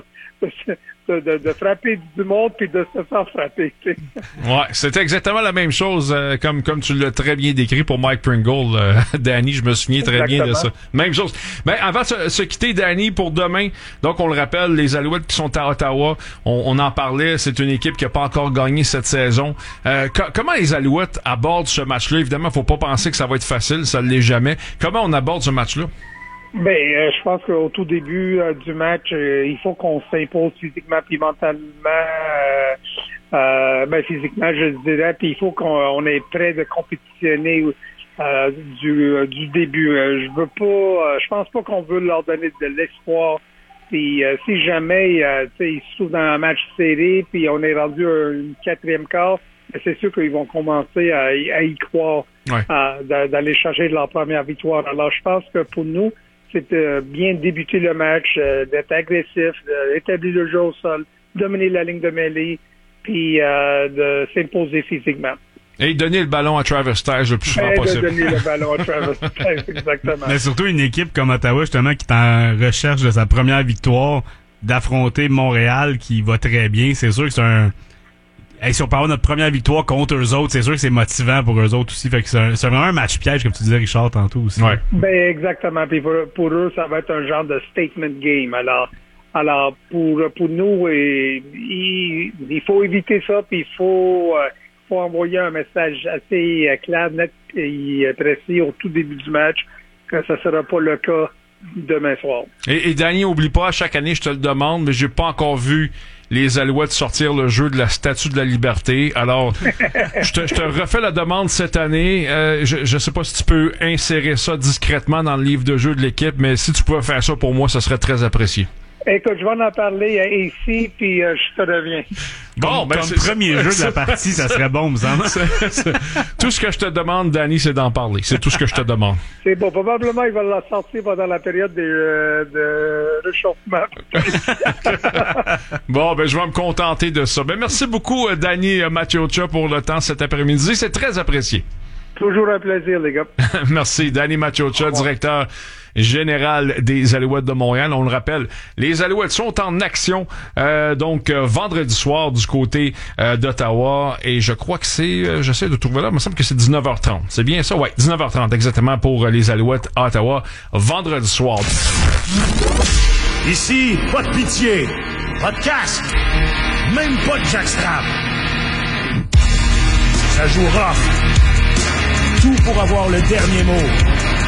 Speaker 5: de frapper du monde puis de se faire frapper. Tu sais.
Speaker 1: Ouais, c'était exactement la même chose comme tu l'as très bien décrit pour Mike Pringle, Danny, je me souviens très bien de ça. Même chose. Ben avant de se quitter, Danny, pour demain, donc on le rappelle, les Alouettes qui sont à Ottawa, on en parlait, c'est une équipe qui a pas encore gagné cette saison. Comment les Alouettes abordent ce match-là? Évidemment, faut pas penser que ça va être facile, ça l'est jamais. Comment on aborde ce match-là?
Speaker 5: Ben, je pense qu'au tout début du match, il faut qu'on s'impose physiquement puis mentalement. Physiquement, je dirais, puis il faut qu'on est prêt de compétitionner du début. Je pense pas qu'on veut leur donner de l'espoir. Puis si jamais ils se trouvent dans un match serré, puis on est rendu une quatrième quart, c'est sûr qu'ils vont commencer à y croire, d'aller chercher de leur première victoire. Alors, je pense que pour nous, c'est de bien débuter le match, d'être agressif, d'établir le jeu au sol, dominer la ligne de mêlée, puis de s'imposer physiquement.
Speaker 1: Et donner le ballon à Travis Stiles le plus souvent possible.
Speaker 5: Donner le ballon à Travis Stiles, exactement.
Speaker 2: Mais surtout une équipe comme Ottawa, justement, qui est en recherche de sa première victoire, d'affronter Montréal, qui va très bien. C'est sûr que c'est si on peut avoir notre première victoire contre eux autres, c'est sûr que c'est motivant pour eux autres aussi. Fait que c'est vraiment un match piège, comme tu disais, Richard, tantôt aussi.
Speaker 1: Ouais.
Speaker 5: Ben, exactement. Puis pour eux, ça va être un genre de statement game. Alors pour nous, il faut éviter ça, puis il faut envoyer un message assez clair, net et précis au tout début du match, que ça sera pas le cas demain soir.
Speaker 1: Et Danny, oublie pas, chaque année, je te le demande, mais j'ai pas encore vu les Alouettes sortir le jeu de la Statue de la Liberté. Alors, je te refais la demande cette année. Je sais pas si tu peux insérer ça discrètement dans le livre de jeu de l'équipe, mais si tu pouvais faire ça pour moi, ça serait très apprécié.
Speaker 5: Écoute, je vais en parler ici, puis je te reviens.
Speaker 2: Bon, comme premier jeu de la partie, ça serait bon, me semble.
Speaker 1: Tout ce que je te demande, Danny, c'est d'en parler. C'est tout ce que je te demande.
Speaker 5: C'est bon. Probablement, il va la sortir pendant la période de réchauffement.
Speaker 1: Bon, ben je vais me contenter de ça. Ben merci beaucoup, Danny Maciocia, pour le temps cet après-midi. C'est très apprécié.
Speaker 5: Toujours un plaisir, les gars.
Speaker 1: Merci. Danny Maciocia, directeur général des Alouettes de Montréal. On le rappelle, les Alouettes sont en action vendredi soir du côté d'Ottawa, et je crois que c'est, j'essaie de trouver là, il me semble que c'est 19h30. C'est bien ça? Ouais, 19h30 exactement pour les Alouettes à Ottawa, vendredi soir.
Speaker 3: Ici, pas de pitié, pas de casque, même pas de jackstrap. Ça joue rough. Tout pour avoir le dernier mot.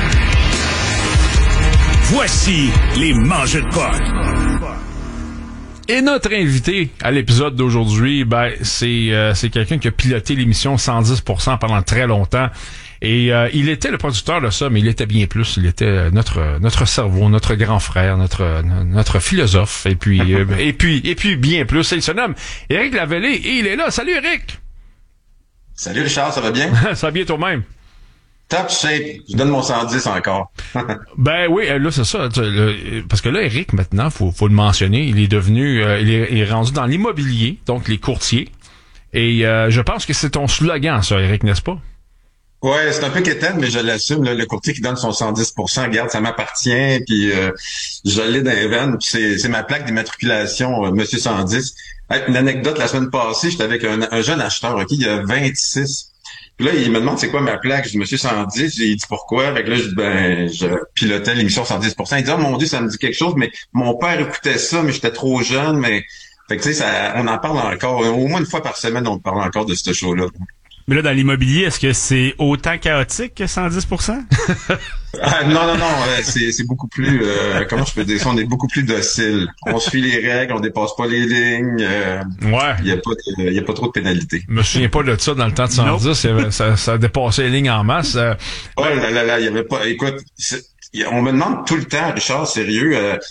Speaker 3: Voici les mangeux de porc.
Speaker 1: Et notre invité à l'épisode d'aujourd'hui, c'est quelqu'un qui a piloté l'émission 110% pendant très longtemps. Et il était le producteur de ça, mais il était bien plus. Il était notre cerveau, notre grand frère, notre philosophe, et puis bien plus. Il se nomme Éric Lavallée et il est là. Salut Éric.
Speaker 6: Salut Richard, ça va bien?
Speaker 1: Ça va bien toi-même.
Speaker 6: Top shape. Je donne mon 110 encore.
Speaker 1: Ben oui, là c'est ça. Parce que là, Éric, maintenant, faut le mentionner, il est devenu, il est rendu dans l'immobilier, donc les courtiers. Et je pense que c'est ton slogan, ça, Éric, n'est-ce pas?
Speaker 6: Ouais, c'est un peu quétaine, mais je l'assume. Le courtier qui donne son 110%, regarde, ça m'appartient, puis je l'ai dans les veines. Puis c'est ma plaque d'immatriculation, Monsieur 110. Une anecdote, la semaine passée, j'étais avec un jeune acheteur, OK, il a 26. Puis là, il me demande c'est quoi ma plaque. Je dis Monsieur 110. J'ai dit pourquoi? Fait que là, je pilotais l'émission 110%. Il dit, oh mon Dieu, ça me dit quelque chose, mais mon père écoutait ça, mais j'étais trop jeune, mais fait que tu sais, on en parle encore. Au moins une fois par semaine, on parle encore de ce show-là.
Speaker 2: Mais là, dans l'immobilier, est-ce que c'est autant chaotique que 110%?
Speaker 6: Non, c'est beaucoup plus, comment je peux dire ça, on est beaucoup plus docile. On suit les règles, on dépasse pas les lignes.
Speaker 1: Ouais.
Speaker 6: Il y a pas trop de pénalités.
Speaker 1: Je me souviens pas de ça dans le temps de 110, ça dépassait les lignes en masse.
Speaker 6: Oh là, il y avait pas, écoute, on me demande tout le temps, Richard, sérieux,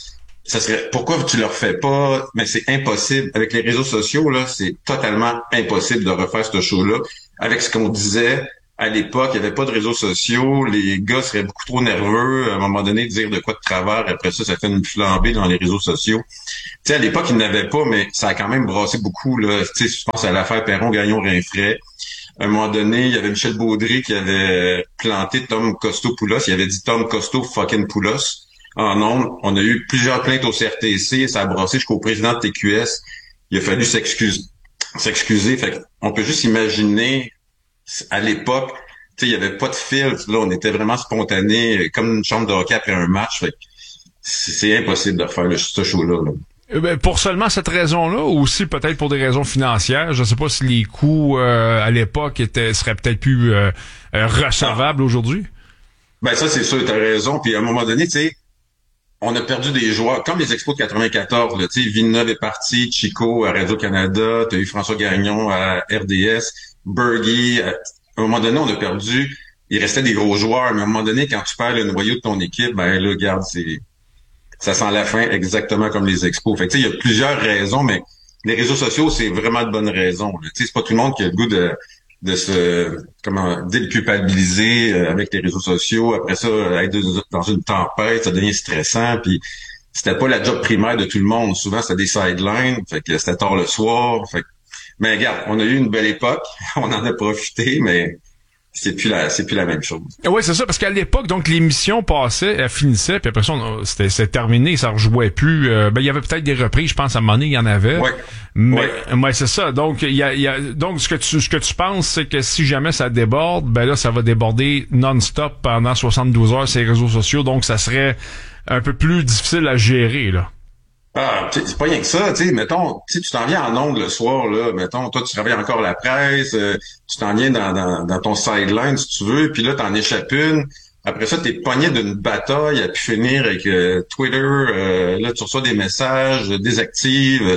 Speaker 6: ça serait, pourquoi tu le refais pas? Mais c'est impossible. Avec les réseaux sociaux, là, c'est totalement impossible de refaire ce show-là. Avec ce qu'on disait, à l'époque, il n'y avait pas de réseaux sociaux, les gars seraient beaucoup trop nerveux, à un moment donné, dire de quoi de travers, après ça fait une flambée dans les réseaux sociaux. Tu sais, à l'époque, ils n'avaient pas, mais ça a quand même brassé beaucoup, là. Tu sais, je pense à l'affaire Perron-Gagnon-Rinfret. À un moment donné, il y avait Michel Baudry qui avait planté Tom Costo-Poulos. Il avait dit Tom Costo fucking Poulos en ondes. On a eu plusieurs plaintes au CRTC. Ça a brassé jusqu'au président de TQS. Il a fallu s'excuser. Fait on peut juste imaginer, à l'époque, tu sais, il y avait pas de filtre. Là, on était vraiment spontané, comme une chambre de hockey après un match. Fait c'est impossible de refaire ce show-là, là.
Speaker 1: Pour seulement cette raison-là, ou aussi peut-être pour des raisons financières, je ne sais pas si les coûts à l'époque seraient peut-être plus recevables aujourd'hui.
Speaker 6: Ben ça, c'est sûr, t'as raison. Puis à un moment donné, tu sais, on a perdu des joueurs, comme les Expos de 94, là, tu sais, Villeneuve est parti, Chico à Radio-Canada, t'as eu François Gagnon à RDS, Bergy. À un moment donné, on a perdu, il restait des gros joueurs, mais à un moment donné, quand tu perds le noyau de ton équipe, ben là, regarde, ça sent la fin exactement comme les Expos. Fait que tu sais, il y a plusieurs raisons, mais les réseaux sociaux, c'est vraiment de bonnes raisons. Tu sais, c'est pas tout le monde qui a le goût de se déculpabiliser avec les réseaux sociaux. Après ça, être dans une tempête, ça devient stressant. Puis c'était pas la job primaire de tout le monde. Souvent, c'était des sidelines. Fait que c'était tard le soir. Mais regarde, on a eu une belle époque. On en a profité, mais c'est plus la même chose.
Speaker 1: Oui, c'est ça, parce qu'à l'époque, donc, l'émission passait, elle finissait, puis après ça, c'était terminé, ça rejouait plus. Il y avait peut-être des reprises, je pense, à un moment donné, il y en avait.
Speaker 6: Oui.
Speaker 1: Mais c'est ça. Donc, donc, ce que tu penses, c'est que si jamais ça déborde, ben là, ça va déborder non-stop pendant 72 heures sur les réseaux sociaux, donc ça serait un peu plus difficile à gérer, là.
Speaker 6: Ah, c'est pas rien que ça, tu sais, mettons, tu t'en viens en ondes le soir, là, mettons, toi, tu travailles encore la presse, tu t'en viens dans ton sideline, si tu veux, puis là, t'en échappes une. Après ça, t'es pogné d'une bataille à pu finir avec Twitter, là, tu reçois des messages, désactives.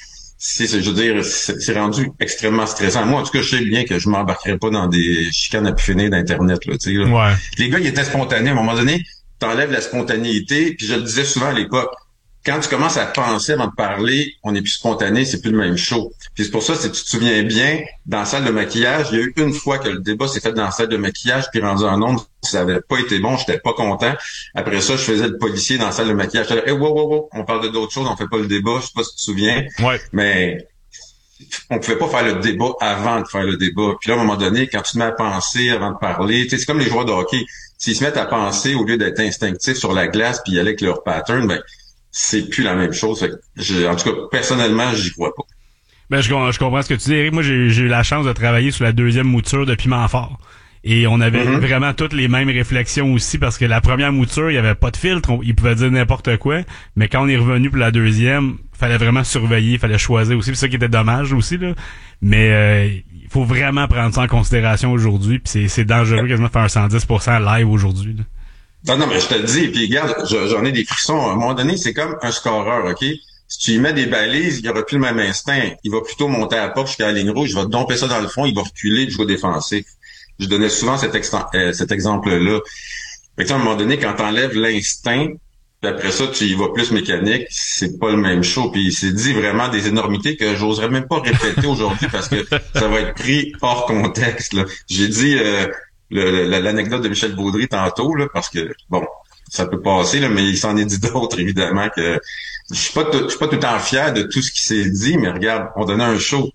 Speaker 6: Je veux dire, c'est rendu extrêmement stressant. Moi, en tout cas, je sais bien que je m'embarquerai pas dans des chicanes à pu finir d'Internet, là, tu sais.
Speaker 1: Ouais.
Speaker 6: Les gars, ils étaient spontanés. À un moment donné, t'enlèves la spontanéité, puis je le disais souvent à l'époque, quand tu commences à penser avant de parler, on est plus spontané, c'est plus le même show. Puis c'est pour ça, si tu te souviens bien, dans la salle de maquillage, il y a eu une fois que le débat s'est fait dans la salle de maquillage, puis rendu en ondes, ça avait pas été bon, j'étais pas content. Après ça, je faisais le policier dans la salle de maquillage. J'étais là, hey, wow, on parle de d'autres choses, on fait pas le débat, je sais pas si tu te souviens.
Speaker 1: Ouais.
Speaker 6: Mais on pouvait pas faire le débat avant de faire le débat. Puis là, à un moment donné, quand tu te mets à penser avant de parler, tu sais, c'est comme les joueurs de hockey. S'ils se mettent à penser au lieu d'être instinctifs sur la glace puis y aller avec leur pattern, ben c'est plus la même chose. En tout cas, personnellement, j'y crois pas.
Speaker 2: Ben, je comprends ce que tu dis, Eric. Moi, j'ai eu la chance de travailler sur la deuxième mouture de Piment Fort. Et on avait vraiment toutes les mêmes réflexions aussi, parce que la première mouture, il y avait pas de filtre, il pouvait dire n'importe quoi. Mais quand on est revenu pour la deuxième, fallait vraiment surveiller, fallait choisir aussi. C'est ça qui était dommage aussi, là. Mais il faut vraiment prendre ça en considération aujourd'hui. Puis c'est dangereux quasiment de faire un 110% live aujourd'hui, là.
Speaker 6: Non, mais je te le dis, puis regarde, j'en ai des frissons. À un moment donné, c'est comme un scoreur, OK? Si tu lui mets des balises, il aura plus le même instinct. Il va plutôt monter à la porte jusqu'à la ligne rouge, il va domper ça dans le fond, il va reculer puis jouer défensif. Je donnais souvent cet exemple-là. Fait que, à un moment donné, quand t'enlèves l'instinct, puis après ça, tu y vas plus mécanique, c'est pas le même show. Puis il s'est dit vraiment des énormités que j'oserais même pas répéter aujourd'hui parce que ça va être pris hors contexte, là. J'ai dit l'anecdote de Michel Baudry tantôt, là, parce que, bon, ça peut passer, là, mais il s'en est dit d'autres, évidemment, que je suis pas tout le temps fier de tout ce qui s'est dit, mais regarde, on donnait un show.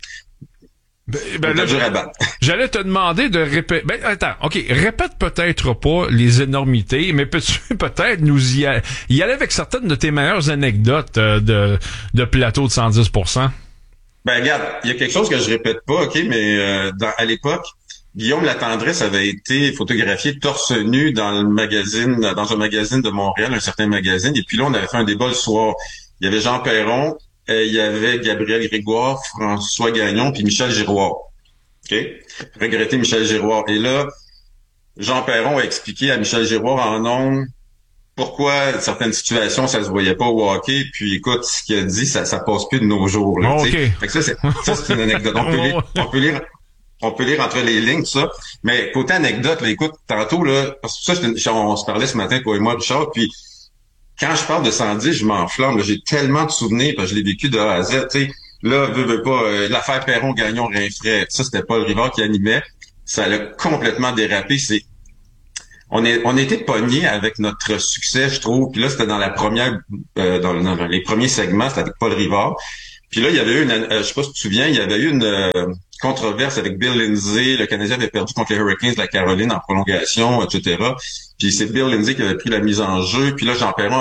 Speaker 1: J'allais te demander de répéter. Attends, OK, répète peut-être pas les énormités, mais peux-tu peut-être nous y aller avec certaines de tes meilleures anecdotes de plateau de 110%?
Speaker 6: Regarde, il y a quelque chose que je répète pas, OK, mais à l'époque, Guillaume Latendresse avait été photographié torse nu dans un magazine de Montréal, un certain magazine, et puis là, on avait fait un débat le soir. Il y avait Jean Perron, il y avait Gabriel Grégoire, François Gagnon, puis Michel Giroir. OK? Regretter Michel Giroir. Et là, Jean Perron a expliqué à Michel Giroir en ondes pourquoi certaines situations, ça se voyait pas au hockey. Puis écoute, ce qu'il a dit, ça passe plus de nos jours. Là,
Speaker 1: okay.
Speaker 6: Fait que ça, c'est une anecdote. On peut lire entre les lignes, tout ça. Mais côté anecdote, là, écoute, tantôt, là, parce que ça, on se parlait ce matin, toi et moi, Richard, puis quand je parle de 110, je m'enflamme. Là. J'ai tellement de souvenirs, parce que je l'ai vécu de A à Z. Tu sais, là, veux pas, l'affaire Perron-Gagnon-Rinfret, ça, c'était Paul Rivard qui animait. Ça a complètement dérapé. On était pognés avec notre succès, je trouve. Puis là, c'était dans la première, dans les premiers segments, c'était avec Paul Rivard. Puis là, il y avait eu je sais pas si tu te souviens, il y avait eu une controverse avec Bill Lindsay. Le Canadien avait perdu contre les Hurricanes de la Caroline en prolongation, etc. Puis c'est Bill Lindsay qui avait pris la mise en jeu. Puis là, Jean Perron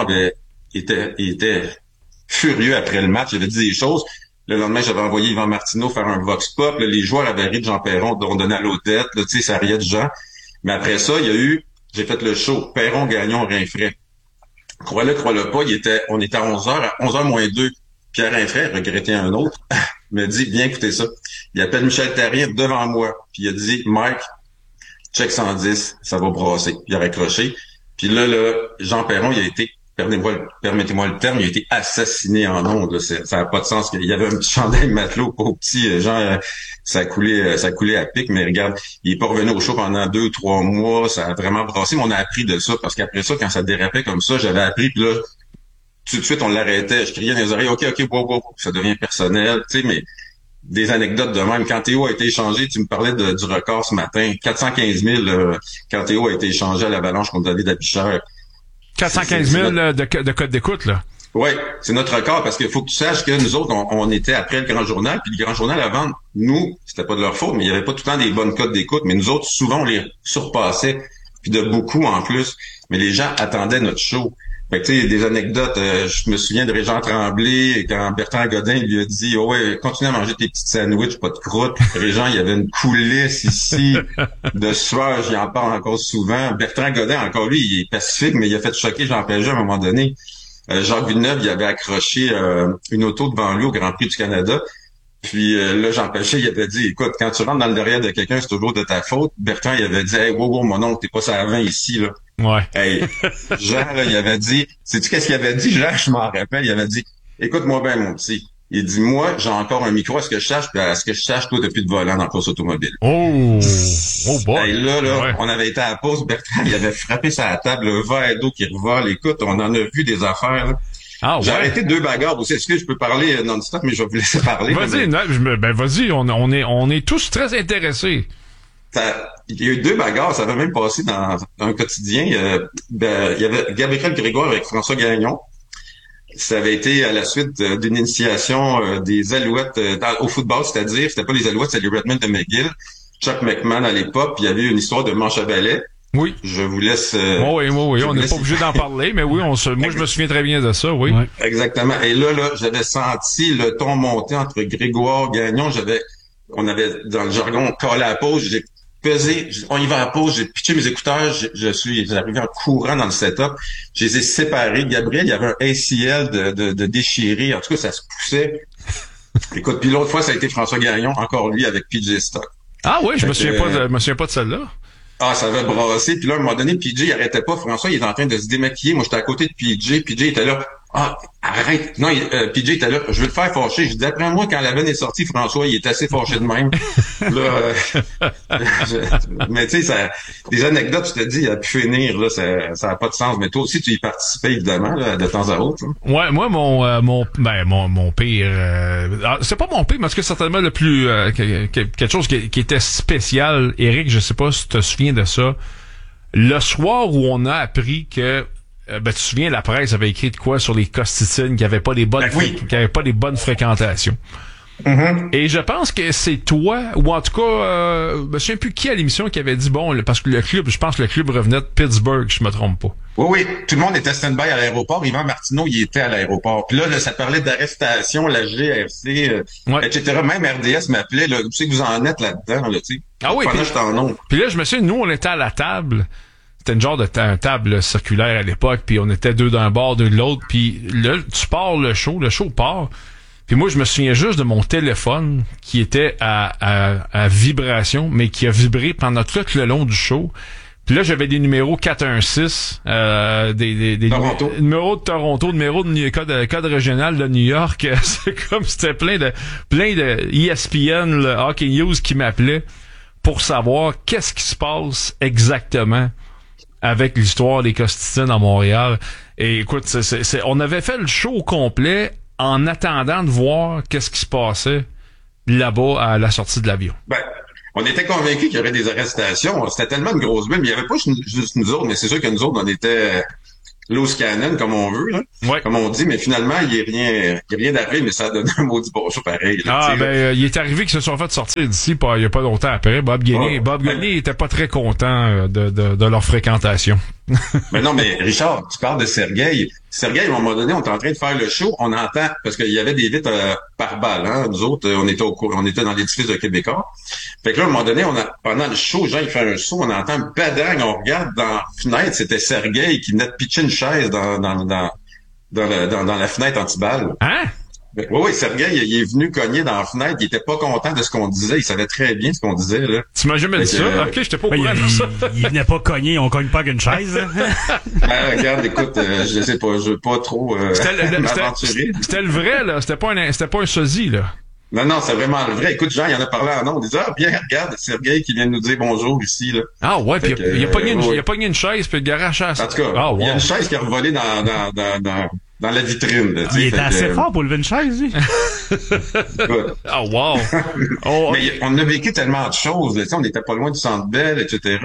Speaker 6: était furieux après le match. Il avait dit des choses. Le lendemain, j'avais envoyé Yvan Martineau faire un vox pop. Là, les joueurs avaient ri de Jean Perron, on donnait à l'Odette. Tu sais, ça riait de gens. Mais après ça, j'ai fait le show. Perron, Gagnon, Rinfret. Crois-le pas, on était à 11h, à 11h moins 2. Pierre Rinfret, regrettait un autre, me dit, viens écouter ça. Il appelle Michel Therrien devant moi. Puis il a dit, Mike, check 110, ça va brasser. Il a raccroché. Puis là, Jean Perron, il a été, permettez-moi le terme, il a été assassiné en ondes. Là. Ça n'a pas de sens. Il y avait un petit chandail matelot, pas petit, genre, ça coulait à pic, mais regarde, il est pas revenu au show pendant 2 ou 3 mois, ça a vraiment brassé, mais on a appris de ça, parce qu'après ça, quand ça dérapait comme ça, j'avais appris, puis là, tout de suite, on l'arrêtait. Je criais dans les oreilles, OK, wow, ça devient personnel, tu sais, mais des anecdotes de même. Quand Théo a été échangé, tu me parlais du record ce matin, 415 000, quand Théo a été échangé à l'Avalanche contre David Apichère.
Speaker 1: 415 000 de code d'écoute, là.
Speaker 6: Oui, c'est notre record, parce qu'il faut que tu saches que nous autres, on était après le Grand Journal, puis le Grand Journal avant, nous, c'était pas de leur faute, mais il y avait pas tout le temps des bonnes codes d'écoute, mais nous autres, souvent, on les surpassait, puis de beaucoup en plus, mais les gens attendaient notre show. Fait que tu sais, des anecdotes, je me souviens de Régent Tremblay, quand Bertrand Godin lui a dit, oh ouais, continue à manger tes petites sandwichs, pas de croûte. Régent, il y avait une coulisse ici de sueur, j'y en parle encore souvent. Bertrand Godin, encore lui, il est pacifique, mais il a fait choquer Jean Pagé à un moment donné. Jacques Villeneuve, il avait accroché une auto devant lui au Grand Prix du Canada. Puis là, Jean Pagé, il avait dit, écoute, quand tu rentres dans le derrière de quelqu'un, c'est toujours de ta faute. Bertrand, il avait dit, hey, wow, mon oncle, t'es pas ça à 20 ici, là.
Speaker 1: Ouais.
Speaker 6: Hey, Jean, là, il avait dit, sais-tu qu'est-ce qu'il avait dit, Jean? Je m'en rappelle, il avait dit, écoute-moi bien, mon petit. Il dit, moi, j'ai encore un micro, est-ce que je sache, toi, t'as plus de volant dans la course automobile.
Speaker 1: Oh boy.
Speaker 6: Hey, là,
Speaker 1: ouais.
Speaker 6: On avait été à la pause, Bertrand, il avait frappé sa table, le verre d'eau qui revole. Écoute, on en a vu des affaires, là.
Speaker 1: Ah, ouais.
Speaker 6: J'ai arrêté 2 bagarres aussi. Est-ce que je peux parler non-stop, mais je vais vous laisser parler.
Speaker 1: Vas-y, vas-y, on est tous très intéressés.
Speaker 6: Il y a eu 2 bagarres, ça avait même passé dans un quotidien. Il y avait Gabriel Grégoire avec François Gagnon. Ça avait été à la suite d'une initiation des Alouettes au football, c'est-à-dire, c'était pas les Alouettes, c'était les Redmen de McGill. Chuck McMahon à l'époque, puis il y avait eu une histoire de manche à balai.
Speaker 1: Oui.
Speaker 6: Je vous laisse...
Speaker 1: oui, on n'est pas obligé d'en parler, mais oui, moi je me souviens très bien de ça, oui.
Speaker 6: Ouais. Exactement. Et là, j'avais senti le ton monter entre Grégoire, Gagnon. On avait, dans le jargon, collé à la pause. J'ai pesé, on y va à la pause, j'ai pitché mes écouteurs, je suis arrivé en courant dans le setup. Je les ai séparés. Gabriel, il y avait un ACL de déchiré. En tout cas, ça se poussait. Écoute, puis l'autre fois, ça a été François Gagnon, encore lui, avec PJ Stock.
Speaker 1: Ah oui, je me souviens pas de celle-là.
Speaker 6: Ah, ça avait brassé. Puis là, à un moment donné, PJ, il arrêtait pas. François, il était en train de se démaquiller. Moi, j'étais à côté de PJ. PJ était là. Ah, arrête. Non, PJ était là. Je veux te faire fâcher. Je dis, après moi, quand la veine est sortie, François, il est assez fâché de même. Là, mais tu sais, des anecdotes, je te dis, il a pu finir, là, ça a pas de sens. Mais toi aussi, tu y participais, évidemment, là, de temps à autre. Hein.
Speaker 1: Ouais, moi, mon pire, c'est pas mon pire, mais c'est certainement le plus, quelque chose qui était spécial. Éric, je sais pas si tu te souviens de ça. Le soir où on a appris que tu te souviens, la presse avait écrit de quoi sur les Costitines qui avaient pas les bonnes qui avaient pas les bonnes fréquentations. Mm-hmm. Et je pense que c'est toi, ou en tout cas, je me souviens plus qui à l'émission qui avait dit parce que je pense que le club revenait de Pittsburgh, je me trompe pas.
Speaker 6: Oui, tout le monde était stand-by à l'aéroport. Yvan Martineau, il était à l'aéroport. Puis là, ça parlait d'arrestation, la GRC, etc. Même RDS m'appelait, là, tu sais que vous en êtes là-dedans, là, tu sais.
Speaker 1: Ah oui. Puis là, je me souviens, nous, on était à la table. C'était une genre de table circulaire à l'époque, puis on était 2 d'un bord, 2 de l'autre, puis là, tu pars le show part. Puis moi, je me souviens juste de mon téléphone qui était à vibration, mais qui a vibré pendant tout le long du show. Puis là, j'avais des numéros 416, des numéros de Toronto, numéros de code régional de New York. C'est comme c'était plein de ESPN, le Hockey News qui m'appelait pour savoir qu'est-ce qui se passe exactement avec l'histoire des Costitines à Montréal. Et écoute, on avait fait le show au complet en attendant de voir qu'est-ce qui se passait là-bas à la sortie de l'avion.
Speaker 6: Ben, on était convaincus qu'il y aurait des arrestations. C'était tellement une grosse bulle, mais il n'y avait pas juste nous autres, mais c'est sûr que nous autres, on était loose cannon, comme on veut, là.
Speaker 1: Ouais.
Speaker 6: Comme on dit, mais finalement, il n'y a rien d'arrivé, mais ça a donné un maudit bonjour pareil. Là,
Speaker 1: il est arrivé qu'ils se sont fait sortir d'ici il n'y a pas longtemps après. Bob Gainey était pas très content de leur fréquentation.
Speaker 6: Mais non, mais Richard, tu parles de Sergueï. Sergueï, à un moment donné, on est en train de faire le show, on entend, parce qu'il y avait des vitres par balle, hein. Nous autres, on était dans l'édifice de Québécois. Fait que là, à un moment donné, pendant le show, Jean, il fait un saut, on entend un badang, on regarde dans la fenêtre, c'était Sergueï qui venait de pitcher une chaise dans la fenêtre anti-balle.
Speaker 1: Hein?
Speaker 6: Oui, Sergueï, il est venu cogner dans la fenêtre, il était pas content de ce qu'on disait, il savait très bien ce qu'on disait, là.
Speaker 1: Tu m'as jamais dit ça? Ok, j'étais pas au courant de ça.
Speaker 2: Il venait pas cogner, on cogne pas qu'une chaise.
Speaker 6: Regarde, écoute, je sais pas, je veux pas trop m'aventurer.
Speaker 1: C'était le vrai, là, c'était pas un sosie, là.
Speaker 6: Non, c'est vraiment le vrai. Écoute, Jean, il en a parlé en nom. Il disait, bien, regarde, Sergueï qui vient de nous dire bonjour ici, là.
Speaker 1: Ah ouais, puis il a pogné une chaise, puis le garage à...
Speaker 6: En tout cas, il y a une chaise qui a revolé dans la vitrine, là.
Speaker 2: Il était assez fort pour lever une chaise, lui.
Speaker 1: Wow.
Speaker 6: Mais on a vécu tellement de choses, là. On n'était pas loin du Centre Bell, etc.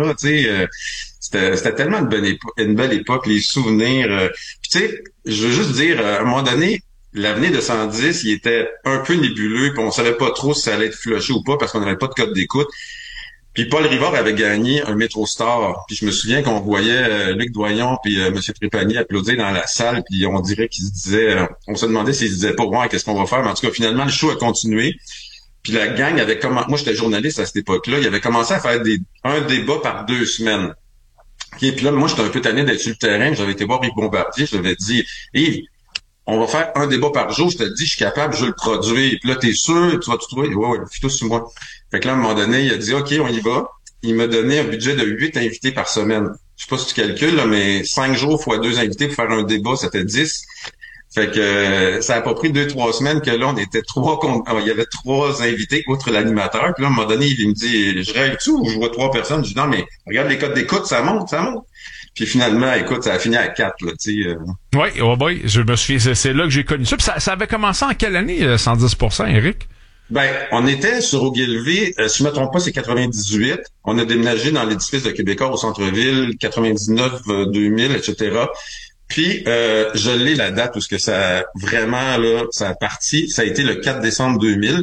Speaker 6: C'était tellement une belle époque, les souvenirs. Puis tu sais, je veux juste dire, à un moment donné, l'avenir de 110, il était un peu nébuleux, puis on savait pas trop si ça allait être flushé ou pas parce qu'on n'avait pas de code d'écoute. Puis Paul Rivard avait gagné un Métro Star. Puis je me souviens qu'on voyait Luc Doyon puis M. Trépanier applaudir dans la salle, puis on dirait qu'ils se disaient, on se demandait s'ils se disaient pas ouais, qu'est-ce qu'on va faire. Mais en tout cas, finalement, le show a continué. Puis la gang avait commencé. Moi, j'étais journaliste à cette époque-là. Il avait commencé à faire un débat par 2 semaines. Puis là, moi, j'étais un peu tanné d'être sur le terrain. J'avais été voir Yves Bombardier. Je lui avais dit, Yves, on va faire un débat par jour, je te dis, je suis capable, je vais le produire. Puis là, t'es sûr, tu vas tout trouver? Ouais, fais tout sur moi. Fait que là, à un moment donné, il a dit, OK, on y va. Il m'a donné un budget de 8 invités par semaine. Je sais pas si tu calcules, là, mais 5 jours fois 2 invités pour faire un débat, ça fait 10. Fait que ça a pas pris 2-3 semaines que là, on était il y avait 3 invités outre l'animateur. Puis là, à un moment donné, il me dit, je rêve-tu ou je vois 3 personnes? Je dis, non, mais regarde les codes d'écoute, ça monte. Puis finalement, écoute, ça a fini à 4, là, tu sais.
Speaker 1: Oui, je me souviens, c'est là que j'ai connu ça. Puis ça avait commencé en quelle année, 110%, Éric?
Speaker 6: Ben, on était sur Ogilvy, si je me trompe pas, c'est 98. On a déménagé dans l'édifice de Québécois au centre-ville, 99, 2000, etc. Puis, je l'ai la date où ce que ça, vraiment, là, ça a parti. Ça a été le 4 décembre 2000.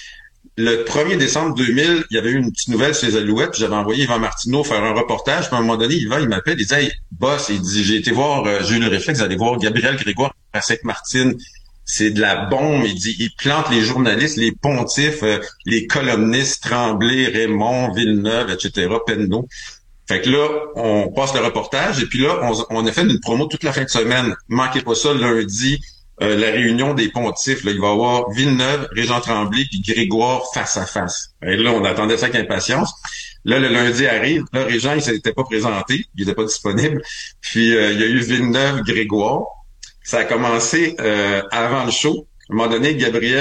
Speaker 6: Le 1er décembre 2000, il y avait eu une petite nouvelle sur les Alouettes, puis j'avais envoyé Yvan Martineau faire un reportage, puis à un moment donné, Yvan, il m'appelle, il dit « Hey, boss », il dit « j'ai eu le réflexe d'aller voir Gabriel Grégoire à Sainte-Martine, c'est de la bombe », il dit « il plante les journalistes, les pontifs, les columnistes, Tremblay, Raymond, Villeneuve, etc., Penneau ». Fait que là, on passe le reportage, et puis là, on a fait une promo toute la fin de semaine. Manquez pas ça, lundi, la réunion des pontifs, là, il va y avoir Villeneuve, Régent Tremblay, puis Grégoire face à face. Et là, on attendait ça avec impatience. Là, le lundi arrive. Là, Régent, il s'était pas présenté. Il était pas disponible. Puis, il y a eu Villeneuve, Grégoire. Ça a commencé avant le show. À un moment donné,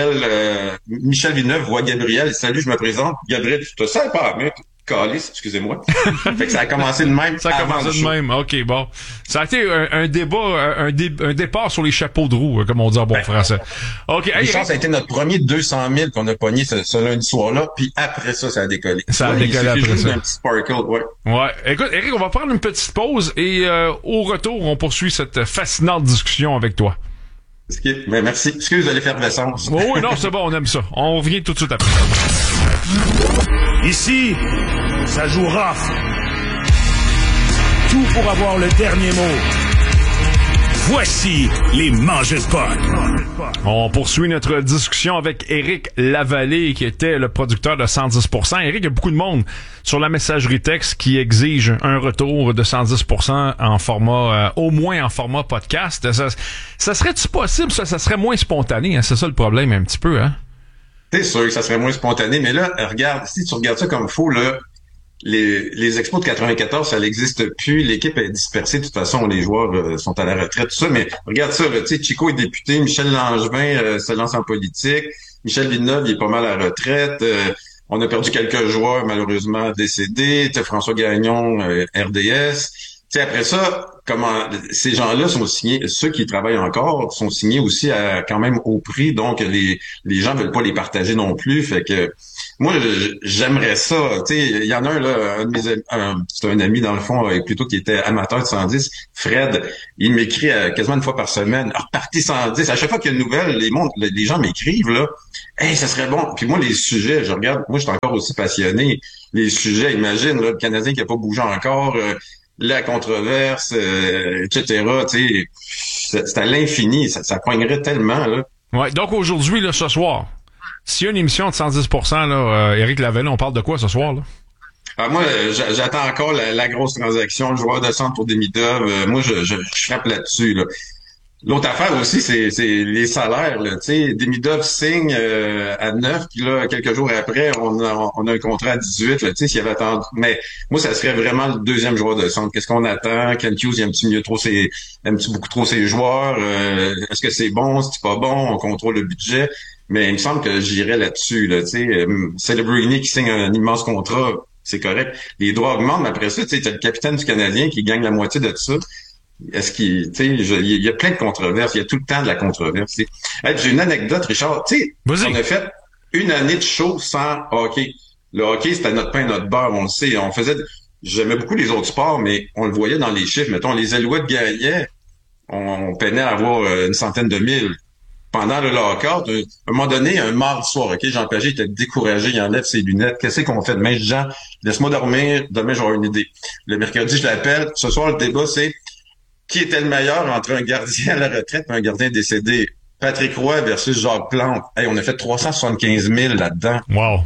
Speaker 6: Michel Villeneuve voit Gabriel. Salut, je me présente. Gabriel, tu te sais pas, mec. Calice, excusez-moi. Fait que ça a commencé de même.
Speaker 1: Ça a commencé de même. OK, bon. Ça a été un débat, un départ sur les chapeaux de roue, comme on dit en bon français. OK.
Speaker 6: Richard, ça a été notre premier 200 000 qu'on a pogné ce lundi soir-là, puis après ça a décollé.
Speaker 1: Ça a décollé après ça.
Speaker 6: Un petit sparkle, ouais.
Speaker 1: Ouais. Écoute, Éric, on va prendre une petite pause et au retour, on poursuit cette fascinante discussion avec toi.
Speaker 6: Mais merci. Excuse de l'effervescence.
Speaker 1: Oui, non, c'est bon, on aime ça. On revient tout de suite après.
Speaker 3: Ici, ça joue rough. Tout pour avoir le dernier mot. Voici les Mangeurs de Pod.
Speaker 1: On poursuit notre discussion avec Éric Lavallée, qui était le producteur de 110%. Éric, il y a beaucoup de monde sur la messagerie texte qui exige un retour de 110% en format, au moins en format podcast. Ça serait-tu possible? Ça serait moins spontané, hein? C'est ça le problème un petit peu, hein?
Speaker 6: C'est sûr que ça serait moins spontané, mais là, regarde, si tu regardes ça comme faux, là, les expos de 94, ça n'existe plus. L'équipe est dispersée. De toute façon, les joueurs sont à la retraite, tout ça. Mais regarde ça, tu sais, Chico est député, Michel Langevin se lance en politique, Michel Villeneuve, il est pas mal à la retraite. On a perdu quelques joueurs, malheureusement, décédés. T'as François Gagnon, RDS. sais, après ça, comment ces gens-là sont signés, ceux qui travaillent encore sont signés aussi quand même au prix, donc les gens veulent pas les partager non plus. Fait que moi, j'aimerais ça. Tu sais, il y en a un là, un de mes c'est un ami dans le fond, plutôt qui était amateur de 110, Fred. Il m'écrit quasiment une fois par semaine. Ah, repartez 110. À chaque fois qu'il y a une nouvelle, les gens m'écrivent là. Hey, ça serait bon. Puis moi, les sujets, je regarde. Moi, je suis encore aussi passionné. Les sujets, imagine là, le Canadien qui a pas bougé encore. La controverse, etc. Tu sais, c'est à l'infini. Ça poignerait tellement, là.
Speaker 1: Ouais, donc aujourd'hui, là, ce soir, s'il y a une émission de 110%, là, Éric Lavallee, on parle de quoi ce soir, là?
Speaker 6: Moi, j'attends encore la grosse transaction, le joueur de centre pour Demidov. Moi, je frappe là-dessus, là. L'autre affaire aussi, c'est les salaires, là. Tu sais, Demidov signe à 9, puis là, quelques jours après, on a un contrat à 18, là. Tu sais, s'il avait attendu. Mais moi, ça serait vraiment le deuxième joueur de centre. Qu'est-ce qu'on attend? Ken Hughes, il aime-tu beaucoup trop ses joueurs? Est-ce que c'est bon? C'est pas bon? On contrôle le budget. Mais il me semble que j'irais là-dessus, là. Tu sais, Celebrini qui signe un immense contrat, c'est correct. Les droits augmentent, mais après ça, tu sais, t'as le capitaine du Canadien qui gagne la moitié de tout ça. Est-ce qu'il, tu sais, il y a plein de controverses. Il y a tout le temps de la controverse. Hey, j'ai une anecdote, Richard. Tu sais, on a fait une année de show sans hockey. Le hockey, c'était notre pain, notre beurre, on le sait. J'aimais beaucoup les autres sports, mais on le voyait dans les chiffres. Mettons, les Alouettes gagnaient, on peinait à avoir une centaine de mille. Pendant le lockout, à un moment donné, un mardi soir, OK, Jean Pagé était découragé, il enlève ses lunettes. Qu'est-ce qu'on fait demain? Jean, laisse-moi dormir, demain j'aurai une idée. Le mercredi, je l'appelle. Ce soir, le débat, c'est qui était le meilleur entre un gardien à la retraite et un gardien décédé? Patrick Roy versus Jacques Plante. Hey, on a fait 375 000 là-dedans.
Speaker 1: Wow.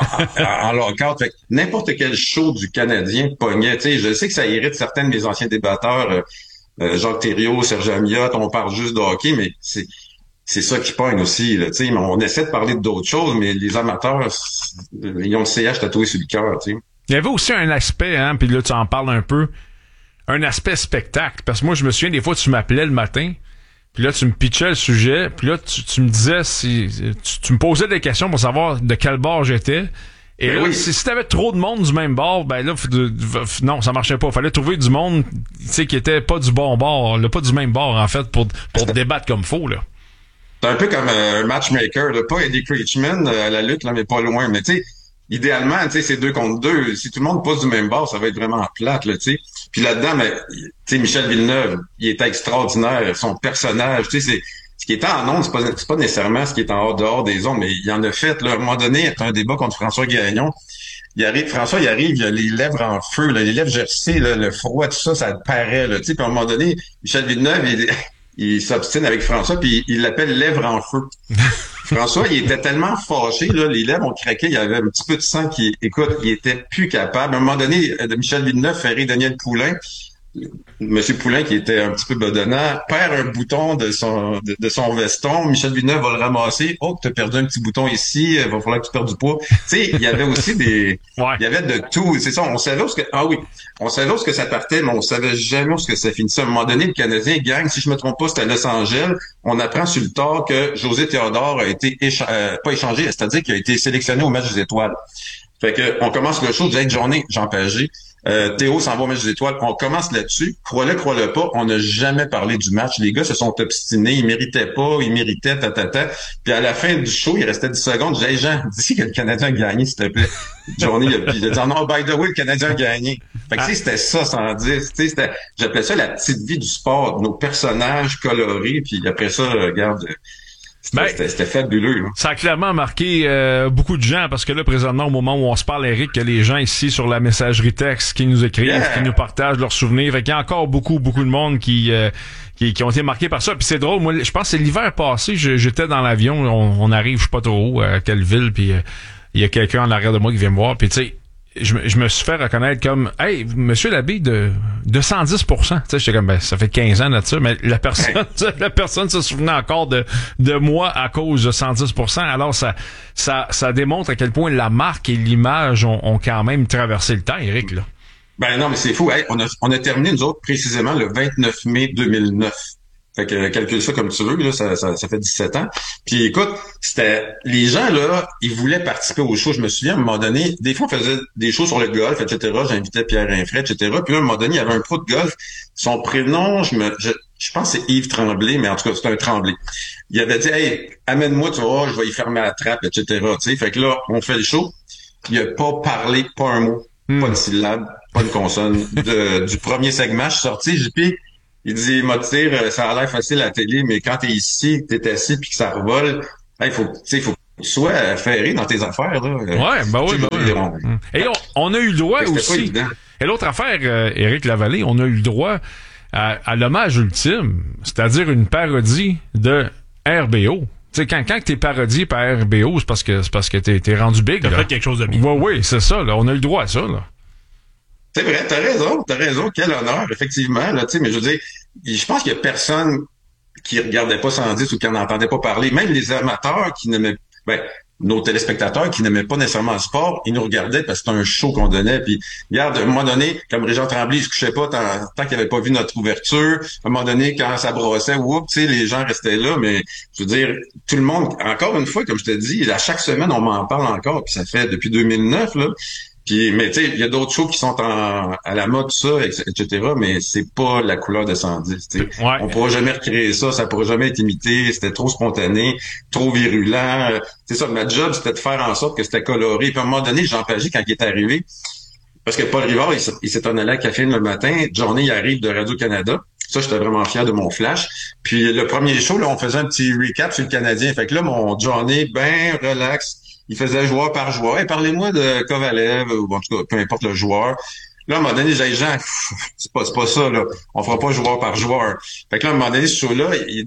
Speaker 6: En lockout. Fait que n'importe quel show du Canadien pognait. Tu sais, je sais que ça irrite certains de mes anciens débatteurs, Jacques Thériault, Serge Amiot, on parle juste de hockey, mais c'est ça qui pogne aussi, là, tu sais. On essaie de parler d'autres choses, mais les amateurs, ils ont le CH tatoué sur le cœur, tu sais.
Speaker 1: Il y avait aussi un aspect, hein, puis là, tu en parles un peu, un aspect spectacle. Parce que moi, je me souviens, des fois, tu m'appelais le matin, puis là, tu me pitchais le sujet, puis là, tu me disais, tu me posais des questions pour savoir de quel bord j'étais. Et ben là, oui. Si t'avais trop de monde du même bord, ben là, non, ça marchait pas. Fallait trouver du monde, tu sais, qui était pas du bon bord, là, pas du même bord, en fait, pour débattre comme faut, là.
Speaker 6: C'est un peu comme un matchmaker, là. Pas Eddie Creechman à la lutte, là, mais pas loin. Mais tu sais, idéalement, tu sais, c'est 2 contre 2. Si tout le monde passe du même bord, ça va être vraiment plate, là, tu sais. Puis là-dedans, mais tu sais, Michel Villeneuve, il était extraordinaire. Son personnage, tu sais, ce qui est en ondes, c'est pas nécessairement ce qui est en dehors des ondes, mais il en a fait, là. À un moment donné, après un débat contre François Gagnon, François, il arrive, il a les lèvres en feu, là, les lèvres gercées, là, le froid, tout ça, ça paraît, là, tu sais. Puis à un moment donné, Michel Villeneuve, il s'obstine avec François, puis il l'appelle lèvres en feu. François, il était tellement fâché, là, les lèvres ont craqué, il y avait un petit peu de sang écoute, il était plus capable. À un moment donné, Michel Villeneuve fait rire Daniel Poulain. Monsieur Poulain, qui était un petit peu bedonnant, perd un bouton de son veston. Michel Villeneuve va le ramasser. Oh, t'as perdu un petit bouton ici, il va falloir que tu perdes du poids. Tu sais, il y avait aussi il y avait de tout. C'est ça, on savait on savait où ce que ça partait, mais on savait jamais où ce que ça finissait. À un moment donné, le Canadien gagne, si je me trompe pas, c'était à Los Angeles. On apprend sur le tard que José Théodore a été pas échangé, c'est-à-dire qu'il a été sélectionné au match des étoiles. Fait que on commence le show, j'ai journée, Jean Pagé. Théo s'en va au match des étoiles. On commence là-dessus. Crois-le pas, on n'a jamais parlé du match. Les gars se sont obstinés. Ils méritaient pas. Ils méritaient, Puis à la fin du show, il restait 10 secondes. J'ai dit, Jean, dis que le Canadien a gagné, s'il te plaît. Johnny, il a dit, non, by the way, le Canadien a gagné. Fait que, c'était ça, 110. J'appelais ça la petite vie du sport. Nos personnages colorés. Puis après ça, regarde... C'était fabuleux. Hein.
Speaker 1: Ça a clairement marqué beaucoup de gens parce que là, présentement, au moment où on se parle, Eric, il y a les gens ici sur la messagerie texte qui nous écrivent, qui nous partagent leurs souvenirs. Fait qu'il y a encore beaucoup de monde qui ont été marqués par ça. Puis c'est drôle, moi, je pense que c'est l'hiver passé, j'étais dans l'avion, on arrive, je sais pas trop où, à quelle ville, puis il y a quelqu'un en arrière de moi qui vient me voir, puis tu sais, je me suis fait reconnaître comme hey, monsieur l'abbé de 110%. Tu sais, j'étais comme ça fait 15 ans de ça, mais la personne se souvenait encore de moi à cause de 110%. Alors ça démontre à quel point la marque et l'image ont quand même traversé le temps, Éric, là.
Speaker 6: Ben non, mais c'est fou. Hey, on a terminé, nous autres, précisément le 29 mai 2009. Fait que calcule ça comme tu veux, là, ça fait 17 ans. Puis écoute, les gens, là, ils voulaient participer au show. Je me souviens, à un moment donné, des fois, on faisait des shows sur le golf, etc. J'invitais Pierre Rinfret, etc. Puis là, à un moment donné, il y avait un pro de golf. Son prénom, je pense que c'est Yves Tremblay, mais en tout cas, c'est un Tremblay. Il avait dit, hey, amène-moi, tu vois, je vais y fermer la trappe, etc. Tu sais, fait que là, on fait le show. Il a pas parlé, pas un mot, pas une syllabe, pas une consonne du premier segment. Je suis sorti, j'ai dit, il dit, m'a dit, ça a l'air facile à la télé, mais quand t'es ici, t'es assis puis que ça revole, il faut que tu sois ferré dans tes affaires, là.
Speaker 1: Ouais, ben oui, Et on a eu le droit aussi. Et l'autre affaire, Éric Lavallée, on a eu le droit à l'hommage ultime, c'est-à-dire une parodie de RBO. Tu sais, quand t'es parodié par RBO, c'est parce que t'es rendu big.
Speaker 2: T'as fait quelque chose de bien.
Speaker 1: Oui, c'est ça, là. On a eu le droit à ça, là.
Speaker 6: C'est vrai, t'as raison, quel honneur, effectivement, là, tu sais, mais je veux dire, je pense qu'il y a personne qui regardait pas 110 ou qui en entendait pas parler, même les amateurs qui n'aimaient, nos téléspectateurs qui n'aimaient pas nécessairement le sport, ils nous regardaient parce que c'était un show qu'on donnait, puis regarde, à un moment donné, comme Régent Tremblay, il se couchait pas tant qu'il avait pas vu notre ouverture, à un moment donné, quand ça brossait, tu sais, les gens restaient là, mais je veux dire, tout le monde, encore une fois, comme je te dis, à chaque semaine, on m'en parle encore, puis ça fait depuis 2009, là. Puis, mais tu sais, il y a d'autres shows qui sont à la mode, tout ça, etc., mais c'est pas la couleur de 110. Tu sais.
Speaker 1: Ouais.
Speaker 6: On pourra jamais recréer ça, ça pourra jamais être imité, c'était trop spontané, trop virulent. C'est ça, ma job, c'était de faire en sorte que c'était coloré. Puis à un moment donné, Jean Pagé, quand il est arrivé, parce que Paul Rivard, il s'est en allé à Caféine le matin, Johnny, il arrive de Radio-Canada. Ça, j'étais vraiment fier de mon flash. Puis le premier show, là, on faisait un petit recap sur le Canadien. Fait que là, mon Johnny, ben relax, il faisait joueur par joueur. Hey, parlez-moi de Kovalev, ou en tout cas, peu importe le joueur. Là, à un moment donné, j'ai dit, Jean, c'est pas ça, là. On fera pas joueur par joueur. Fait que là, à un moment donné, ce show-là,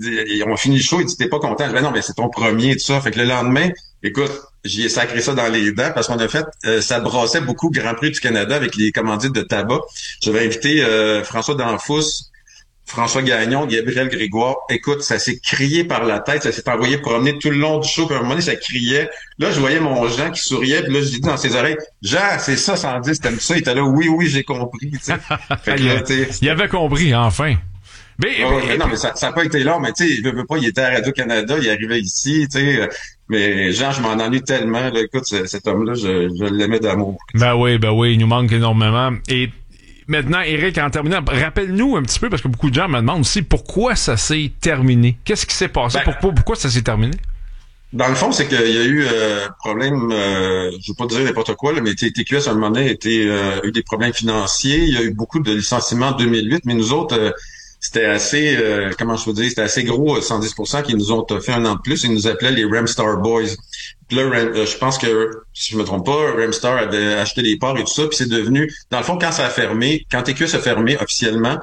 Speaker 6: on finit le show, il dit, t'es pas content? Je dis, ben non, mais c'est ton premier, tout ça. Fait que le lendemain, écoute, j'y ai sacré ça dans les dents parce qu'on a fait, ça brassait beaucoup Grand Prix du Canada avec les commandites de tabac. J'avais invité François Danfous, François Gagnon, Gabriel Grégoire. Écoute, ça s'est crié par la tête, ça s'est envoyé promener tout le long du show, puis à un moment donné, ça criait. Là, je voyais mon Jean qui souriait, puis là, je dis dans ses oreilles, Jean, c'est ça, 110, t'aimes ça? Il était là, oui, j'ai compris, tu sais. Fait que là,
Speaker 1: il avait compris, enfin.
Speaker 6: Mais non, mais ça n'a pas été long, mais tu sais, il veut pas, il était à Radio-Canada, il arrivait ici, tu sais. Mais Jean, je m'en ennuie tellement, là. Écoute, cet homme-là, je l'aimais d'amour.
Speaker 1: Ben oui, il nous manque énormément. Et maintenant, Éric, en terminant, rappelle-nous un petit peu, parce que beaucoup de gens me demandent aussi pourquoi ça s'est terminé. Qu'est-ce qui s'est passé? Pourquoi ça s'est terminé?
Speaker 6: Dans le fond, c'est qu'il y a eu problème, je veux pas dire n'importe quoi, là, mais TQS à un moment donné a eu des problèmes financiers. Il y a eu beaucoup de licenciements en 2008, mais nous autres, c'était assez, c'était assez gros, 110%, qui nous ont fait un an de plus. Ils nous appelaient les Ramstar Boys. Puis là, je pense que, si je me trompe pas, Ramstar avait acheté des parts et tout ça, puis c'est devenu, dans le fond, quand ça a fermé, quand TQS a fermé officiellement,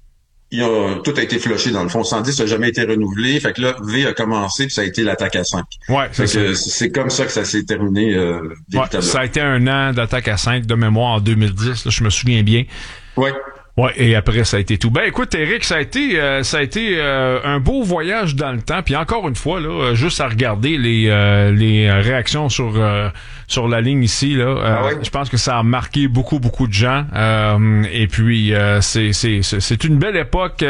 Speaker 6: tout a été flushé, dans le fond. 110 n'a jamais été renouvelé. Fait que là, V a commencé, puis ça a été l'attaque à 5.
Speaker 1: Ouais,
Speaker 6: c'est comme ça que ça s'est terminé,
Speaker 1: ça a été un an d'attaque à 5 de mémoire en 2010, là, je me souviens bien.
Speaker 6: Ouais.
Speaker 1: Ouais, et après ça a été tout. Ben écoute, Éric, ça a été un beau voyage dans le temps. Puis encore une fois, là, juste à regarder les réactions sur la ligne ici, là, je pense que ça a marqué beaucoup de gens. Et puis c'est une belle époque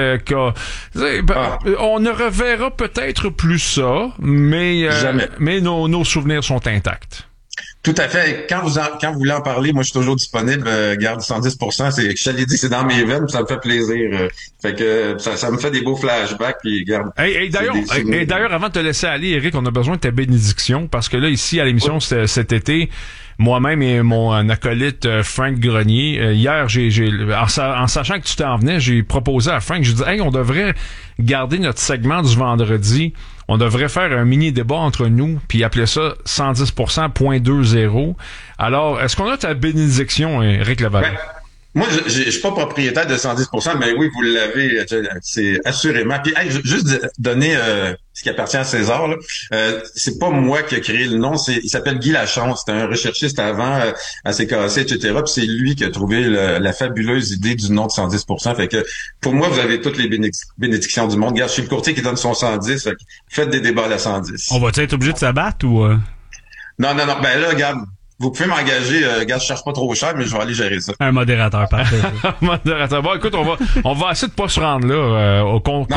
Speaker 1: on ne reverra peut-être plus ça, mais nos souvenirs sont intacts.
Speaker 6: Tout à fait. Quand vous voulez en parler, moi, je suis toujours disponible. Garde 110%. Je te l'ai dit, c'est dans mes veines, ça me fait plaisir. Fait que ça me fait des beaux flashbacks. Puis garde.
Speaker 1: D'ailleurs, avant de te laisser aller, Éric, on a besoin de ta bénédiction parce que là, ici à l'émission cet été, moi-même et mon acolyte Frank Grenier, hier, en sachant que tu t'en venais, j'ai proposé à Frank, j'ai dit, on devrait garder notre segment du vendredi. On devrait faire un mini débat entre nous, puis appeler ça 110%.20. Alors, est-ce qu'on a ta bénédiction, Éric Lavallée?
Speaker 6: Moi, je suis pas propriétaire de 110%, mais oui, vous l'avez, c'est assurément. Puis, juste donner ce qui appartient à César, là. C'est pas moi qui ai créé le nom, il s'appelle Guy Lachance. C'était un recherchiste avant à CKC, etc. Puis c'est lui qui a trouvé la fabuleuse idée du nom de 110%. Fait que pour moi, vous avez toutes les bénédictions du monde. Regarde, je suis le courtier qui donne son 110. Fait que faites des débats à la 110.
Speaker 2: On va-tu être obligé de s'abattre ou
Speaker 6: Non. Ben là, regarde. Vous pouvez m'engager, gars, je cherche pas trop cher, mais je vais aller gérer ça.
Speaker 2: Un modérateur, parfait.
Speaker 1: Modérateur. Bon, écoute, on va essayer de pas se rendre là,
Speaker 6: Non.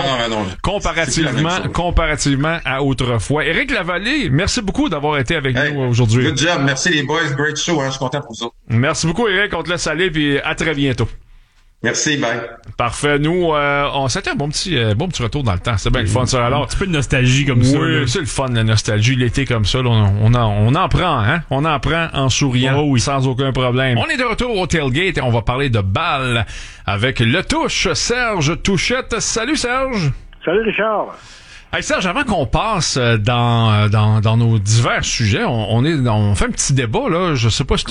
Speaker 1: comparativement à autrefois. Éric Lavallée, merci beaucoup d'avoir été avec nous aujourd'hui.
Speaker 6: Good job. Merci les boys. Great show, hein. Je suis content pour vous autres.
Speaker 1: Merci beaucoup, Éric. On te laisse aller, puis à très bientôt.
Speaker 6: Merci, bye.
Speaker 1: Parfait. Nous, c'était un bon petit retour dans le temps. C'est bien le fun, ça. Alors,
Speaker 2: un petit peu de nostalgie comme ça.
Speaker 1: Oui, c'est le fun, la nostalgie. L'été comme ça, là, on en prend, hein. On en prend en souriant, sans aucun problème. On est de retour au tailgate et on va parler de balles avec le touche, Serge Touchette. Salut, Serge.
Speaker 7: Salut, Richard.
Speaker 1: Hey Serge, avant qu'on passe dans nos divers sujets, on fait un petit débat, là. Je sais pas si